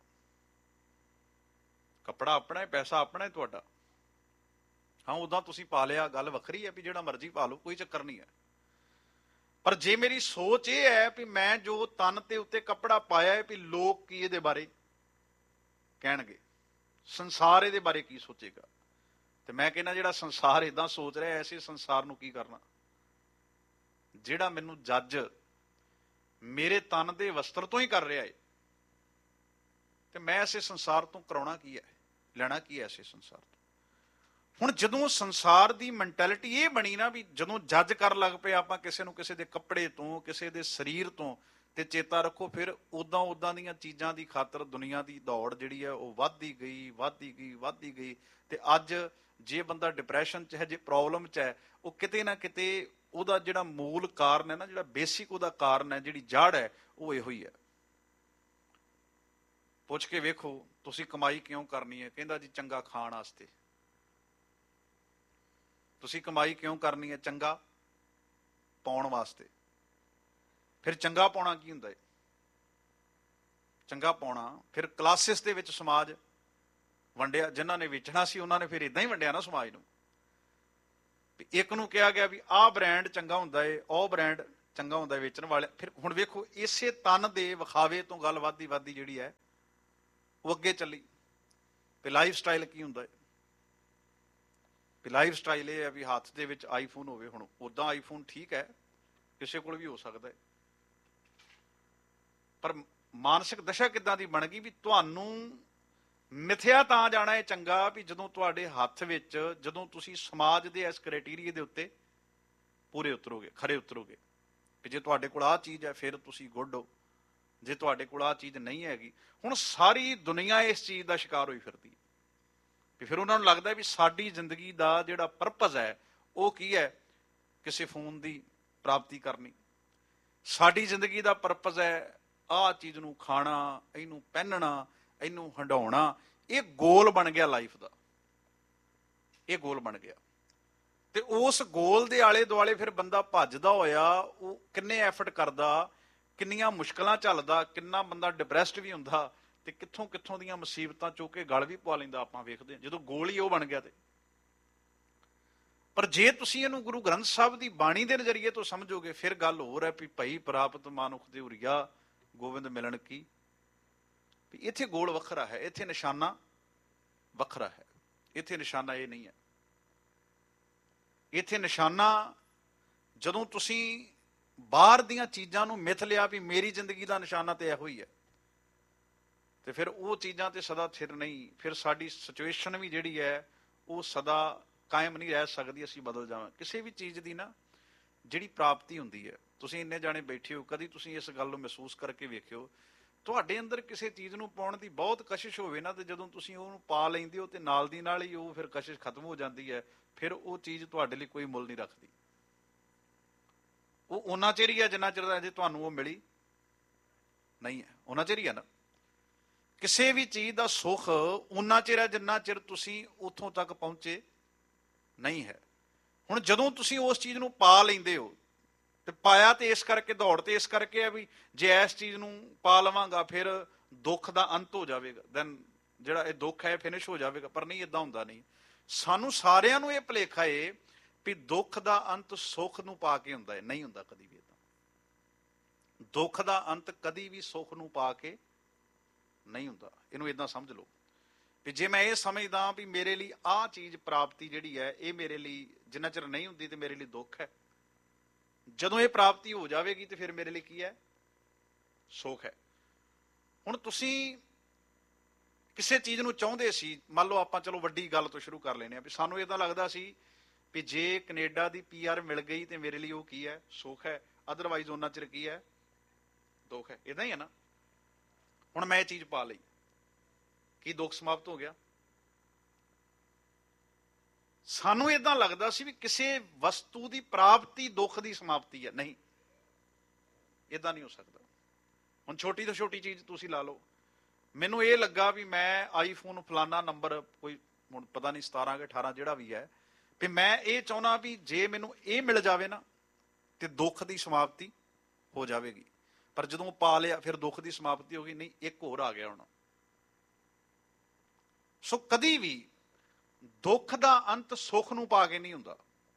ਕੱਪੜਾ ਆਪਣਾ ਹੈ, ਪੈਸਾ ਆਪਣਾ ਹੈ ਤੁਹਾਡਾ। ਹਾਂ ਉਦਾਂ ਤੁਸੀਂ ਪਾ ਲਿਆ, ਗੱਲ ਵੱਖਰੀ ਹੈ ਵੀ ਜਿਹੜਾ ਮਰਜ਼ੀ ਪਾ ਲਓ, ਕੋਈ ਚੱਕਰ ਨਹੀਂ ਹੈ। ਪਰ ਜੇ ਮੇਰੀ ਸੋਚ ਇਹ ਹੈ ਵੀ ਮੈਂ ਜੋ ਤਨ ਤੇ ਉੱਤੇ ਕੱਪੜਾ ਪਾਇਆ ਹੈ ਵੀ ਲੋਕ ਕੀ ਇਹਦੇ ਬਾਰੇ ਕਹਿਣਗੇ, ਸੰਸਾਰ ਇਹਦੇ ਬਾਰੇ ਕੀ ਸੋਚੇਗਾ। ਤੇ ਮੈਂ ਕਹਿੰਦਾ ਜਿਹੜਾ ਸੰਸਾਰ ਏਦਾਂ ਸੋਚ ਰਿਹਾ, ਐਸੇ ਸੰਸਾਰ ਨੂੰ ਕੀ ਕਰਨਾ। ਜਿਹੜਾ ਮੈਨੂੰ ਜੱਜ ਮੇਰੇ ਤਨ ਦੇ ਵਸਤਰ ਤੋਂ ਹੀ ਕਰ ਰਿਹਾ ਹੈ ਤੇ ਮੈਂ ਐਸੇ ਸੰਸਾਰ ਤੋਂ ਕਰਾਉਣਾ ਕੀ ਹੈ, ਲੈਣਾ ਕੀ ਹੈ ਐਸੇ ਸੰਸਾਰ ਤੋਂ। ਹੁਣ ਜਦੋਂ ਸੰਸਾਰ ਦੀ ਮੈਂਟੈਲਿਟੀ ਇਹ ਬਣੀ ਨਾ ਵੀ ਜਦੋਂ ਜੱਜ ਕਰਨ ਲੱਗ ਪਏ ਆਪਾਂ ਕਿਸੇ ਨੂੰ, ਕਿਸੇ ਦੇ ਕੱਪੜੇ ਤੋਂ, ਕਿਸੇ ਦੇ ਸਰੀਰ ਤੋਂ, ਤੇ ਚੇਤਾ ਰੱਖੋ ਫਿਰ ਉਦਾਂ ਉਦਾਂ ਦੀਆਂ ਚੀਜ਼ਾਂ ਦੀ ਖਾਤਰ ਦੁਨੀਆ ਦੀ ਦੌੜ ਜਿਹੜੀ ਹੈ ਉਹ ਵੱਧਦੀ ਗਈ ਵੱਧਦੀ ਗਈ ਵੱਧਦੀ ਗਈ। ਤੇ ਅੱਜ ਜੇ ਬੰਦਾ ਡਿਪਰੈਸ਼ਨ ਚ ਹੈ, ਜੇ ਪ੍ਰੋਬਲਮ ਚ ਹੈ, ਉਹ ਕਿਤੇ ਨਾ ਕਿਤੇ ਉਹਦਾ ਜਿਹੜਾ ਮੂਲ ਕਾਰਨ ਹੈ ਨਾ, ਜਿਹੜਾ ਬੇਸਿਕ ਉਹਦਾ ਕਾਰਨ ਹੈ, ਜਿਹੜੀ ਜੜ ਹੈ, ਉਹ ਇਹੋ ਹੀ ਹੈ। ਪੁੱਛ ਕੇ ਵੇਖੋ ਤੁਸੀਂ ਕਮਾਈ ਕਿਉਂ ਕਰਨੀ ਹੈ? ਕਹਿੰਦਾ ਜੀ ਚੰਗਾ ਖਾਣ ਵਾਸਤੇ। ਤੁਸੀਂ ਕਮਾਈ ਕਿਉਂ ਕਰਨੀ ਹੈ? ਚੰਗਾ ਪਾਉਣ ਵਾਸਤੇ। ਫਿਰ ਚੰਗਾ ਪਾਉਣਾ ਕੀ ਹੁੰਦਾ ਹੈ? ਚੰਗਾ ਪਾਉਣਾ ਫਿਰ ਕਲਾਸਿਸ ਦੇ ਵਿੱਚ ਸਮਾਜ ਵੰਡਿਆ। ਜਿਨ੍ਹਾਂ ਨੇ ਵੇਚਣਾ ਸੀ ਉਹਨਾਂ ਨੇ ਫਿਰ ਇਦਾਂ ਹੀ ਵੰਡਿਆ ਨਾ ਸਮਾਜ ਨੂੰ। ਇੱਕ ਨੂੰ ਕਿਹਾ ਗਿਆ ਵੀ ਆਹ ਬ੍ਰਾਂਡ ਚੰਗਾ ਹੁੰਦਾ ਏ, ਉਹ ਬ੍ਰਾਂਡ ਚੰਗਾ ਹੁੰਦਾ ਵੇਚਣ ਵਾਲੇ। ਫਿਰ ਹੁਣ ਵੇਖੋ ਇਸੇ ਤਨ ਦੇ ਵਿਖਾਵੇ ਤੋਂ ਗੱਲ ਵੱਧਦੀ ਵੱਧਦੀ ਜਿਹੜੀ ਹੈ ਉਹ ਅੱਗੇ ਚੱਲੀ ਵੀ ਲਾਈਫ ਸਟਾਈਲ ਕੀ ਹੁੰਦਾ ਹੈ। ਵੀ ਲਾਈਫ ਸਟਾਈਲ ਇਹ ਹੈ ਵੀ ਹੱਥ ਦੇ ਵਿੱਚ ਆਈਫੋਨ ਹੋਵੇ। ਹੁਣ ਉਦਾਂ ਆਈਫੋਨ ਠੀਕ ਹੈ, ਕਿਸੇ ਕੋਲ ਵੀ ਹੋ ਸਕਦਾ ਹੈ, ਪਰ ਮਾਨਸਿਕ ਦਸ਼ਾ ਕਿੱਦਾਂ ਦੀ ਬਣ ਗਈ ਵੀ ਤੁਹਾਨੂੰ ਮਿਥਿਆ ਤਾਂ ਜਾਣਾ ਹੈ ਚੰਗਾ ਵੀ ਜਦੋਂ ਤੁਹਾਡੇ ਹੱਥ ਵਿੱਚ, ਜਦੋਂ ਤੁਸੀਂ ਸਮਾਜ ਦੇ ਇਸ ਕ੍ਰਾਈਟੇਰੀਏ ਦੇ ਉੱਤੇ ਪੂਰੇ ਉਤਰੋਗੇ, ਖਰੇ ਉਤਰੋਗੇ। ਵੀ ਜੇ ਤੁਹਾਡੇ ਕੋਲ ਆਹ ਚੀਜ਼ ਹੈ ਫਿਰ ਤੁਸੀਂ ਗੁੱਡ ਹੋ, ਜੇ ਤੁਹਾਡੇ ਕੋਲ ਆਹ ਚੀਜ਼ ਨਹੀਂ ਹੈਗੀ। ਹੁਣ ਸਾਰੀ ਦੁਨੀਆ ਇਸ ਚੀਜ਼ ਦਾ ਸ਼ਿਕਾਰ ਹੋਈ ਫਿਰਦੀ ਵੀ ਫਿਰ ਉਹਨਾਂ ਨੂੰ ਲੱਗਦਾ ਵੀ ਸਾਡੀ ਜ਼ਿੰਦਗੀ ਦਾ ਜਿਹੜਾ ਪਰਪਸ ਹੈ ਉਹ ਕੀ ਹੈ? ਕਿਸੇ ਫੋਨ ਦੀ ਪ੍ਰਾਪਤੀ ਕਰਨੀ। ਸਾਡੀ ਜ਼ਿੰਦਗੀ ਦਾ ਪਰਪਸ ਹੈ ਆਹ ਚੀਜ਼ ਨੂੰ ਖਾਣਾ, ਇਹਨੂੰ ਪਹਿਨਣਾ, ਇਹਨੂੰ ਹੰਡਾਉਣਾ। ਇਹ ਗੋਲ ਬਣ ਗਿਆ ਲਾਈਫ ਦਾ, ਇਹ ਗੋਲ ਬਣ ਗਿਆ। ਤੇ ਉਸ ਗੋਲ ਦੇ ਆਲੇ ਦੁਆਲੇ ਫਿਰ ਬੰਦਾ ਭੱਜਦਾ ਹੋਇਆ, ਉਹ ਕਿੰਨੇ ਐਫਰਟ ਕਰਦਾ, ਕਿੰਨੀਆਂ ਮੁਸ਼ਕਲਾਂ ਝੱਲਦਾ, ਕਿੰਨਾ ਬੰਦਾ ਡਿਪਰੈਸਡ ਵੀ ਹੁੰਦਾ, ਤੇ ਕਿੱਥੋਂ ਕਿੱਥੋਂ ਦੀਆਂ ਮੁਸੀਬਤਾਂ ਚੁੱਕ ਕੇ ਗਲ ਵੀ ਪਵਾ ਲੈਂਦਾ। ਆਪਾਂ ਵੇਖਦੇ ਹਾਂ ਜਦੋਂ ਗੋਲ ਹੀ ਉਹ ਬਣ ਗਿਆ। ਤੇ ਪਰ ਜੇ ਤੁਸੀਂ ਇਹਨੂੰ ਗੁਰੂ ਗ੍ਰੰਥ ਸਾਹਿਬ ਦੀ ਬਾਣੀ ਦੇ ਨਜ਼ਰੀਏ ਤੋਂ ਸਮਝੋਗੇ ਫਿਰ ਗੱਲ ਹੋਰ ਹੈ ਵੀ ਭਈ ਪ੍ਰਾਪਤ ਮਾਨੁਖ ਦੇ ਉਰੀਆ ਗੋਬਿੰਦ ਮਿਲਣ ਕੀ। ਵੀ ਇੱਥੇ ਗੋਲ ਵੱਖਰਾ ਹੈ, ਇੱਥੇ ਨਿਸ਼ਾਨਾ ਵੱਖਰਾ ਹੈ। ਇੱਥੇ ਨਿਸ਼ਾਨਾ ਇਹ ਨਹੀਂ ਹੈ। ਇੱਥੇ ਨਿਸ਼ਾਨਾ ਜਦੋਂ ਤੁਸੀਂ ਬਾਹਰ ਦੀਆਂ ਚੀਜ਼ਾਂ ਨੂੰ ਮਿਥ ਲਿਆ ਵੀ ਮੇਰੀ ਜ਼ਿੰਦਗੀ ਦਾ ਨਿਸ਼ਾਨਾ ਤੇ ਇਹੋ ਹੀ ਹੈ, ਤੇ ਫਿਰ ਉਹ ਚੀਜ਼ਾਂ ਤੇ ਸਦਾ ਥਿਰ ਨਹੀਂ। ਫਿਰ ਸਾਡੀ ਸਿਚੁਏਸ਼ਨ ਵੀ ਜਿਹੜੀ ਹੈ ਉਹ ਸਦਾ ਕਾਇਮ ਨਹੀਂ ਰਹਿ ਸਕਦੀ, ਅਸੀਂ ਬਦਲ ਜਾਵਾਂ। ਕਿਸੇ ਵੀ ਚੀਜ਼ ਦੀ ਨਾ ਜਿਹੜੀ ਪ੍ਰਾਪਤੀ ਹੁੰਦੀ ਹੈ, ਤੁਸੀਂ ਇੰਨੇ ਜਾਣੇ ਬੈਠੇ ਹੋ, ਕਦੀ ਤੁਸੀਂ ਇਸ ਗੱਲ ਨੂੰ ਮਹਿਸੂਸ ਕਰਕੇ ਵੇਖਿਓ, ਤੁਹਾਡੇ ਅੰਦਰ ਕਿਸੇ ਚੀਜ਼ ਨੂੰ ਪਾਉਣ ਦੀ ਬਹੁਤ ਕਸ਼ਿਸ਼ ਹੋਵੇ ਨਾ, ਤੇ ਜਦੋਂ ਤੁਸੀਂ ਉਹਨੂੰ ਪਾ ਲੈਂਦੇ ਹੋ ਤੇ ਨਾਲ ਦੀ ਨਾਲ ਹੀ ਉਹ ਫਿਰ ਕਸ਼ਿਸ਼ ਖਤਮ ਹੋ ਜਾਂਦੀ ਹੈ। ਫਿਰ ਉਹ ਚੀਜ਼ ਤੁਹਾਡੇ ਲਈ ਕੋਈ ਮੁੱਲ ਨਹੀਂ ਰੱਖਦੀ। ਉਹ ਉਹਨਾਂ ਚਿਰ ਹੀ ਹੈ ਜਿੰਨਾ ਚਿਰ ਅਜੇ ਤੁਹਾਨੂੰ ਉਹ ਮਿਲੀ ਨਹੀਂ ਹੈ, ਉਹਨਾਂ ਚਿਰ ਹੀ ਹੈ ਨਾ। ਕਿਸੇ ਵੀ ਚੀਜ਼ ਦਾ ਸੁੱਖ ਉਹਨਾਂ ਚਿਰ ਹੈ ਜਿੰਨਾ ਚਿਰ ਤੁਸੀਂ ਉੱਥੋਂ ਤੱਕ ਪਹੁੰਚੇ ਨਹੀਂ ਹੈ। ਹੁਣ ਜਦੋਂ ਤੁਸੀਂ ਉਸ ਚੀਜ਼ ਨੂੰ ਪਾ ਲੈਂਦੇ ਹੋ, ਤੇ ਪਾਇਆ ਤੇ ਇਸ ਕਰਕੇ, ਦੌੜ ਤੇ ਇਸ ਕਰਕੇ ਹੈ ਵੀ ਜੇ ਇਸ ਚੀਜ਼ ਨੂੰ ਪਾ ਲਵਾਂਗਾ ਫਿਰ ਦੁੱਖ ਦਾ ਅੰਤ ਹੋ ਜਾਵੇਗਾ, ਦੈਨ ਜਿਹੜਾ ਇਹ ਦੁੱਖ ਹੈ ਫਿਨਿਸ਼ ਹੋ ਜਾਵੇਗਾ। ਪਰ ਨਹੀਂ, ਏਦਾਂ ਹੁੰਦਾ ਨਹੀਂ। ਸਾਨੂੰ ਸਾਰਿਆਂ ਨੂੰ ਇਹ ਭੁਲੇਖਾ ਏ ਵੀ ਦੁੱਖ ਦਾ ਅੰਤ ਸੁੱਖ ਨੂੰ ਪਾ ਕੇ ਹੁੰਦਾ ਹੈ। ਨਹੀਂ ਹੁੰਦਾ ਕਦੀ ਵੀ ਏਦਾਂ। ਦੁੱਖ ਦਾ ਅੰਤ ਕਦੀ ਵੀ ਸੁੱਖ ਨੂੰ ਪਾ ਕੇ ਨਹੀਂ ਹੁੰਦਾ। ਇਹਨੂੰ ਏਦਾਂ ਸਮਝ ਲਓ ਵੀ ਜੇ ਮੈਂ ਇਹ ਸਮਝਦਾ ਵੀ ਮੇਰੇ ਲਈ ਆਹ ਚੀਜ਼ ਪ੍ਰਾਪਤੀ ਜਿਹੜੀ ਹੈ ਇਹ ਮੇਰੇ ਲਈ ਜਿੰਨਾ ਚਿਰ ਨਹੀਂ ਹੁੰਦੀ ਤੇ ਮੇਰੇ ਲਈ ਦੁੱਖ ਹੈ, ਜਦੋਂ ਇਹ ਪ੍ਰਾਪਤੀ ਹੋ ਜਾਵੇਗੀ ਤੇ ਫਿਰ ਮੇਰੇ ਲਈ ਕੀ ਹੈ? ਸੁੱਖ ਹੈ। ਹੁਣ ਤੁਸੀਂ ਕਿਸੇ ਚੀਜ਼ ਨੂੰ ਚਾਹੁੰਦੇ ਸੀ, ਮੰਨ ਲਓ ਆਪਾਂ ਚਲੋ ਵੱਡੀ ਗੱਲ ਤੋਂ ਸ਼ੁਰੂ ਕਰ ਲੈਂਦੇ ਹਾਂ ਵੀ ਸਾਨੂੰ ਏਦਾਂ ਲੱਗਦਾ ਸੀ ਵੀ ਜੇ ਕੈਨੇਡਾ ਦੀ ਪੀ ਆਰ ਮਿਲ ਗਈ ਤੇ ਮੇਰੇ ਲਈ ਉਹ ਕੀ ਹੈ? ਸੁੱਖ ਹੈ। ਅਦਰਵਾਈਜ਼ ਉਹਨਾਂ ਚਿਰ ਕੀ ਹੈ? ਦੁੱਖ ਹੈ। ਏਦਾਂ ਹੀ ਹੈ ਨਾ। ਹੁਣ ਮੈਂ ਇਹ ਚੀਜ਼ ਪਾ ਲਈ, ਕੀ ਦੁੱਖ ਸਮਾਪਤ ਹੋ ਗਿਆ? ਸਾਨੂੰ ਏਦਾਂ ਲੱਗਦਾ ਸੀ ਵੀ ਕਿਸੇ ਵਸਤੂ ਦੀ ਪ੍ਰਾਪਤੀ ਦੁੱਖ ਦੀ ਸਮਾਪਤੀ ਹੈ। ਨਹੀਂ, ਏਦਾਂ ਨਹੀਂ ਹੋ ਸਕਦਾ। ਹੁਣ ਛੋਟੀ ਤੋਂ ਛੋਟੀ ਚੀਜ਼ ਤੁਸੀਂ ਲਾ ਲਓ, ਮੈਨੂੰ ਇਹ ਲੱਗਾ ਵੀ ਮੈਂ ਆਈਫੋਨ ਫਲਾਨਾ ਨੰਬਰ, ਕੋਈ ਹੁਣ ਪਤਾ ਨਹੀਂ ਸਤਾਰਾਂ ਕਿ ਅਠਾਰਾਂ ਜਿਹੜਾ ਵੀ ਹੈ, ਵੀ ਮੈਂ ਇਹ ਚਾਹੁੰਦਾ ਵੀ ਜੇ ਮੈਨੂੰ ਇਹ ਮਿਲ ਜਾਵੇ ਨਾ ਤੇ ਦੁੱਖ ਦੀ ਸਮਾਪਤੀ ਹੋ ਜਾਵੇਗੀ। ਪਰ ਜਦੋਂ ਪਾ ਲਿਆ ਫਿਰ ਦੁੱਖ ਦੀ ਸਮਾਪਤੀ ਹੋ ਗਈ। ਨਹੀਂ, ਇੱਕ ਹੋਰ ਆ ਗਿਆ ਹੁਣ। ਸੋ ਕਦੀ ਵੀ ਦੁੱਖ ਦਾ ਅੰਤ ਸੁੱਖ ਨੂੰ ਪਾ ਕੇ ਨਹੀਂ ਹੁੰਦਾ,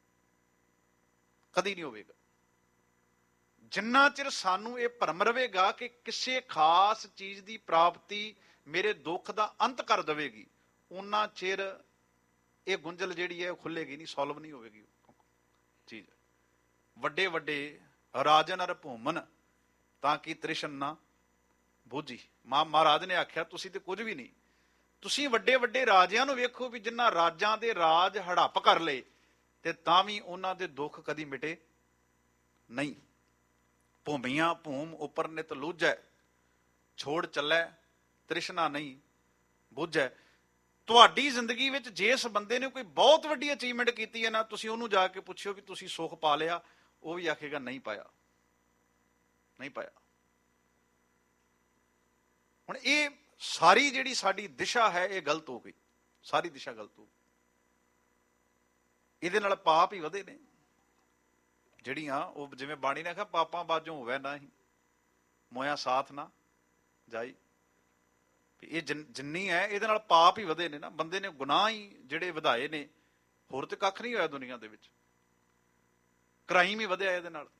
ਕਦੀ ਨਹੀਂ ਹੋਵੇਗਾ। ਜਿੰਨਾ ਚਿਰ ਸਾਨੂੰ ਇਹ ਭਰਮ ਰਵੇਗਾ ਕਿ ਕਿਸੇ ਖਾਸ ਚੀਜ਼ ਦੀ ਪ੍ਰਾਪਤੀ ਮੇਰੇ ਦੁੱਖ ਦਾ ਅੰਤ ਕਰ ਦੇਵੇਗੀ, ਉਹਨਾਂ ਚਿਰ ਇਹ ਗੁੰਝਲ ਜਿਹੜੀ ਹੈ ਉਹ ਖੁੱਲੇਗੀ ਨਹੀਂ, ਸੋਲਵ ਨਹੀਂ ਹੋਵੇਗੀ ਚੀਜ਼। ਵੱਡੇ ਵੱਡੇ ਰਾਜਨ ਅਰ ਭੂਮਨ ਤਾਂ ਕਿ ਤ੍ਰਿਸ਼ਨ ਨਾ ਬੂਝੀ। ਮਾਂ ਮਹਾਰਾਜ ਨੇ ਆਖਿਆ ਤੁਸੀਂ ਤੇ ਕੁਝ ਵੀ ਨਹੀਂ। ਤੁਸੀਂ ਵੱਡੇ ਵੱਡੇ ਰਾਜਿਆਂ ਨੂੰ ਵੇਖੋ ਵੀ ਜਿਨ੍ਹਾਂ ਰਾਜਾਂ ਦੇ ਰਾਜ ਹੜੱਪ ਕਰ ਲਏ ਤੇ ਤਾਂ ਵੀ ਉਹਨਾਂ ਦੇ ਦੁੱਖ ਕਦੀ ਮਿਟੇ ਨਹੀਂ। ਭੂਮੀਆਂ ਭੂਮ ਉਪਰ ਨਿਤ ਲੂਝੈ, ਛੋੜ ਚੱਲੈ ਤ੍ਰਿਸ਼ਨਾ ਨਹੀਂ ਬੁੱਝੈ। ਤੁਹਾਡੀ ਜ਼ਿੰਦਗੀ ਵਿੱਚ ਜਿਸ ਬੰਦੇ ਨੇ ਕੋਈ ਬਹੁਤ ਵੱਡੀ ਅਚੀਵਮੈਂਟ ਕੀਤੀ ਹੈ ਨਾ, ਤੁਸੀਂ ਉਹਨੂੰ ਜਾ ਕੇ ਪੁੱਛਿਓ ਵੀ ਤੁਸੀਂ ਸੁੱਖ ਪਾ ਲਿਆ, ਉਹ ਵੀ ਆਖੇਗਾ ਨਹੀਂ ਪਾਇਆ, ਨਹੀਂ ਪਾਇਆ। ਹੁਣ ਇਹ ਸਾਰੀ ਜਿਹੜੀ ਸਾਡੀ ਦਿਸ਼ਾ ਹੈ ਇਹ ਗਲਤ ਹੋ ਗਈ, ਸਾਰੀ ਦਿਸ਼ਾ ਗਲਤ ਹੋ ਗਈ। ਇਹਦੇ ਨਾਲ ਪਾਪ ਹੀ ਵਧੇ ਨੇ ਜਿਹੜੀਆਂ, ਉਹ ਜਿਵੇਂ ਬਾਣੀ ਨੇ ਕਿਹਾ ਪਾਪਾਂ ਬਾਝੋਂ ਹੋਵੇ ਨਾ ਹੀ ਮੋਇਆ ਸਾਥ ਨਾ ਜਾਈ। ਇਹ ਜਿੰਨੀ ਹੈ ਇਹਦੇ ਨਾਲ ਪਾਪ ਹੀ ਵਧੇ ਨੇ ਨਾ, ਬੰਦੇ ਨੇ ਗੁਨਾਹ ਹੀ ਜਿਹੜੇ ਵਧਾਏ ਨੇ, ਹੋਰ ਤੇ ਕੱਖ ਨਹੀਂ ਹੋਇਆ ਦੁਨੀਆ ਦੇ ਵਿੱਚ। ਕ੍ਰਾਈਮ ਹੀ ਵਧਿਆ ਇਹਦੇ ਨਾਲ,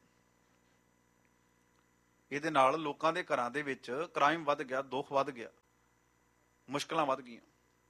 ਇਹਦੇ ਨਾਲ ਲੋਕਾਂ ਦੇ ਘਰਾਂ ਦੇ ਵਿੱਚ ਕ੍ਰਾਈਮ ਵੱਧ ਗਿਆ, ਦੁੱਖ ਵੱਧ ਗਿਆ, ਮੁਸ਼ਕਲਾਂ ਵੱਧ ਗਈਆਂ।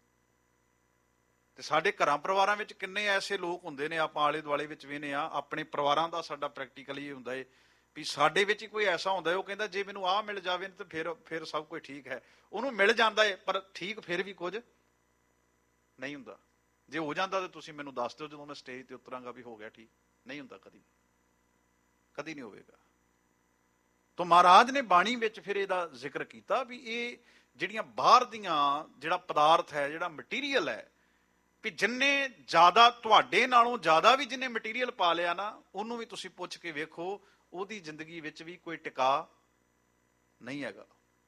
ਤੇ ਸਾਡੇ ਘਰਾਂ ਪਰਿਵਾਰਾਂ ਵਿੱਚ ਕਿੰਨੇ ਐਸੇ ਲੋਕ ਹੁੰਦੇ ਨੇ, ਆਪਾਂ ਆਲੇ ਦੁਆਲੇ ਵਿੱਚ ਵੇਖਦੇ ਆ, ਆਪਣੇ ਪਰਿਵਾਰਾਂ ਦਾ ਸਾਡਾ ਪ੍ਰੈਕਟੀਕਲੀ ਇਹ ਹੁੰਦਾ ਹੈ ਵੀ ਸਾਡੇ ਵਿੱਚ ਹੀ ਕੋਈ ਐਸਾ ਹੁੰਦਾ, ਉਹ ਕਹਿੰਦਾ ਜੇ ਮੈਨੂੰ ਆਹ ਮਿਲ ਜਾਵੇ ਤਾਂ ਫਿਰ ਫਿਰ ਸਭ ਕੁਝ ਠੀਕ ਹੈ। ਉਹਨੂੰ ਮਿਲ ਜਾਂਦਾ ਹੈ ਪਰ ਠੀਕ ਫਿਰ ਵੀ ਕੁਝ ਨਹੀਂ ਹੁੰਦਾ। ਜੇ ਹੋ ਜਾਂਦਾ ਤਾਂ ਤੁਸੀਂ ਮੈਨੂੰ ਦੱਸ ਦਿਓ, ਜਦੋਂ ਮੈਂ ਸਟੇਜ ਤੇ ਉਤਰਾਂਗਾ ਵੀ ਹੋ ਗਿਆ ਠੀਕ। ਨਹੀਂ ਹੁੰਦਾ, ਕਦੀ ਕਦੀ ਨਹੀਂ ਹੋਵੇਗਾ। ਤਾਂ ਮਹਾਰਾਜ ਨੇ ਬਾਣੀ ਵਿੱਚ ਫਿਰ ਇਹਦਾ ਜ਼ਿਕਰ ਕੀਤਾ ਵੀ ਇਹ ਜਿਹੜੀਆਂ ਬਾਹਰ ਦੀਆਂ ਜਿਹੜਾ ਪਦਾਰਥ ਹੈ, ਜਿਹੜਾ ਮਟੀਰੀਅਲ ਹੈ, ਵੀ ਜਿੰਨੇ ਜ਼ਿਆਦਾ ਤੁਹਾਡੇ ਨਾਲੋਂ ਜ਼ਿਆਦਾ ਵੀ ਜਿਹਨੇ ਮਟੀਰੀਅਲ ਪਾ ਲਿਆ ਨਾ, ਉਹਨੂੰ ਵੀ ਤੁਸੀਂ ਪੁੱਛ ਕੇ ਵੇਖੋ, ਉਹਦੀ ਜ਼ਿੰਦਗੀ ਵਿੱਚ ਵੀ ਕੋਈ ਟਿਕਾ ਨਹੀਂ ਹੈਗਾ।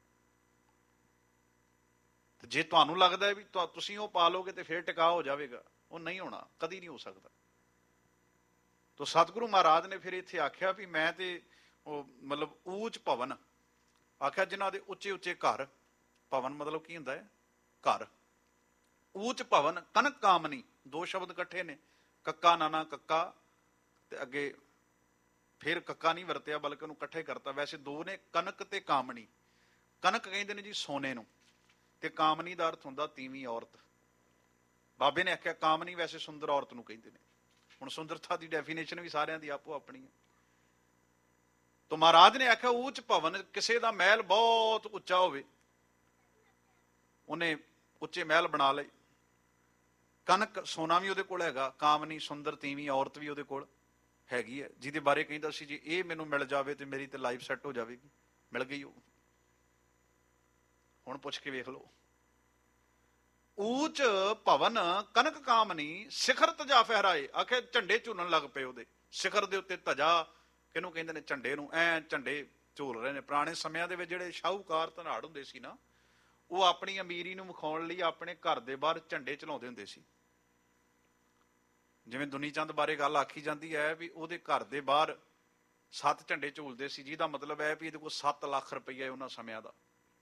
ਤੇ ਜੇ ਤੁਹਾਨੂੰ ਲੱਗਦਾ ਹੈ ਵੀ ਤੁਸੀਂ ਉਹ ਪਾ ਲੋਗੇ ਤੇ ਫਿਰ ਟਿਕਾ ਹੋ ਜਾਵੇਗਾ, ਉਹ ਨਹੀਂ ਹੋਣਾ, ਕਦੀ ਨਹੀਂ ਹੋ ਸਕਦਾ। ਤਾਂ ਸਤਿਗੁਰੂ ਮਹਾਰਾਜ ਨੇ ਫਿਰ ਇੱਥੇ ਆਖਿਆ ਵੀ ਮੈਂ ਤੇ ਉਹ ਮਤਲਬ ਊਚ ਭਵਨ ਆਖਿਆ, ਜਿਨ੍ਹਾਂ ਦੇ ਉੱਚੇ ਉੱਚੇ ਘਰ। ਭਵਨ ਮਤਲਬ ਕੀ ਹੁੰਦਾ ਹੈ? ਘਰ। ਊਚ ਭਵਨ ਕਨਕ ਕਾਮਨੀ, ਦੋ ਸ਼ਬਦ ਇਕੱਠੇ ਨੇ, ਕੱਕਾ ਨਾਨਾ ਕੱਕਾ, ਤੇ ਅੱਗੇ ਫਿਰ ਕੱਕਾ ਨਹੀਂ ਵਰਤਿਆ ਬਲਕਿ ਉਹਨੂੰ ਇਕੱਠੇ ਕਰਤਾ। ਵੈਸੇ ਦੋ ਨੇ, ਕਨਕ ਤੇ ਕਾਮਨੀ। ਕਨਕ ਕਹਿੰਦੇ ਨੇ ਜੀ ਸੋਨੇ ਨੂੰ, ਤੇ ਕਾਮਨੀ ਦਾ ਅਰਥ ਹੁੰਦਾ ਤੀਵੀਂ ਔਰਤ। ਬਾਬੇ ਨੇ ਆਖਿਆ ਕਾਮਨੀ ਵੈਸੇ ਸੁੰਦਰ ਔਰਤ ਨੂੰ ਕਹਿੰਦੇ ਨੇ। ਹੁਣ ਸੁੰਦਰਤਾ ਦੀ ਡੈਫੀਨੇਸ਼ਨ ਵੀ ਸਾਰਿਆਂ ਦੀ ਆਪੋ ਆਪਣੀ ਹੈ। ਤਾਂ ਮਹਾਰਾਜ ਨੇ ਆਖਿਆ ਊਚ ਭਵਨ, ਕਿਸੇ ਦਾ ਮਹਿਲ ਬਹੁਤ ਉੱਚਾ ਹੋਵੇ, ਉਹਨੇ ਉੱਚੇ ਮਹਿਲ ਬਣਾ ਲਏ। ਕਨਕ ਸੋਨਾ ਵੀ ਉਹਦੇ ਕੋਲ ਹੈਗਾ, ਕਾਮਨੀ ਸੁੰਦਰ ਤੀਵੀਂ ਔਰਤ ਵੀ ਉਹਦੇ ਕੋਲ ਹੈਗੀ ਹੈ, ਜਿਹਦੇ ਬਾਰੇ ਕਹਿੰਦਾ ਸੀ ਜੀ ਇਹ ਮੈਨੂੰ ਮਿਲ ਜਾਵੇ ਤੇ ਮੇਰੀ ਤੇ ਲਾਈਫ ਸੈੱਟ ਹੋ ਜਾਵੇਗੀ। ਮਿਲ ਗਈ ਉਹ। ਹੁਣ ਪੁੱਛ ਕੇ ਵੇਖ ਲਓ। ਊਚ ਭਵਨ ਕਨਕ ਕਾਮਨੀ ਸਿਖਰ ਤਜਾ ਫਹਿਰਾਏ। ਆਖੇ ਝੰਡੇ ਝੂਲਣ ਲੱਗ ਪਏ ਉਹਦੇ ਸਿਖਰ ਦੇ ਉੱਤੇ। ਤਜਾ ਕਿਹਨੂੰ ਕਹਿੰਦੇ ਨੇ? ਝੰਡੇ ਨੂੰ। ਐ ਝੰਡੇ ਝੂਲ ਰਹੇ ਨੇ। ਪੁਰਾਣੇ ਸਮਿਆਂ ਦੇ ਵਿੱਚ ਜਿਹੜੇ ਸ਼ਾਹੂਕਾਰ ਧਨਾੜ ਹੁੰਦੇ ਸੀ ਨਾ, ਉਹ ਆਪਣੀ ਅਮੀਰੀ ਨੂੰ ਵਿਖਾਉਣ ਲਈ ਆਪਣੇ ਘਰ ਦੇ ਬਾਹਰ ਝੰਡੇ ਚਲਾਉਂਦੇ ਹੁੰਦੇ ਸੀ। ਜਿਵੇਂ ਦੁਨੀ ਚੰਦ ਬਾਰੇ ਗੱਲ ਆਖੀ ਜਾਂਦੀ ਹੈ ਵੀ ਉਹਦੇ ਘਰ ਦੇ ਬਾਹਰ ਸੱਤ ਝੰਡੇ ਝੂਲਦੇ ਸੀ, ਜਿਹਦਾ ਮਤਲਬ ਹੈ ਵੀ ਇਹਦੇ ਕੋਲ ਸੱਤ ਲੱਖ ਰੁਪਈਆ ਉਹਨਾਂ ਸਮਿਆਂ ਦਾ।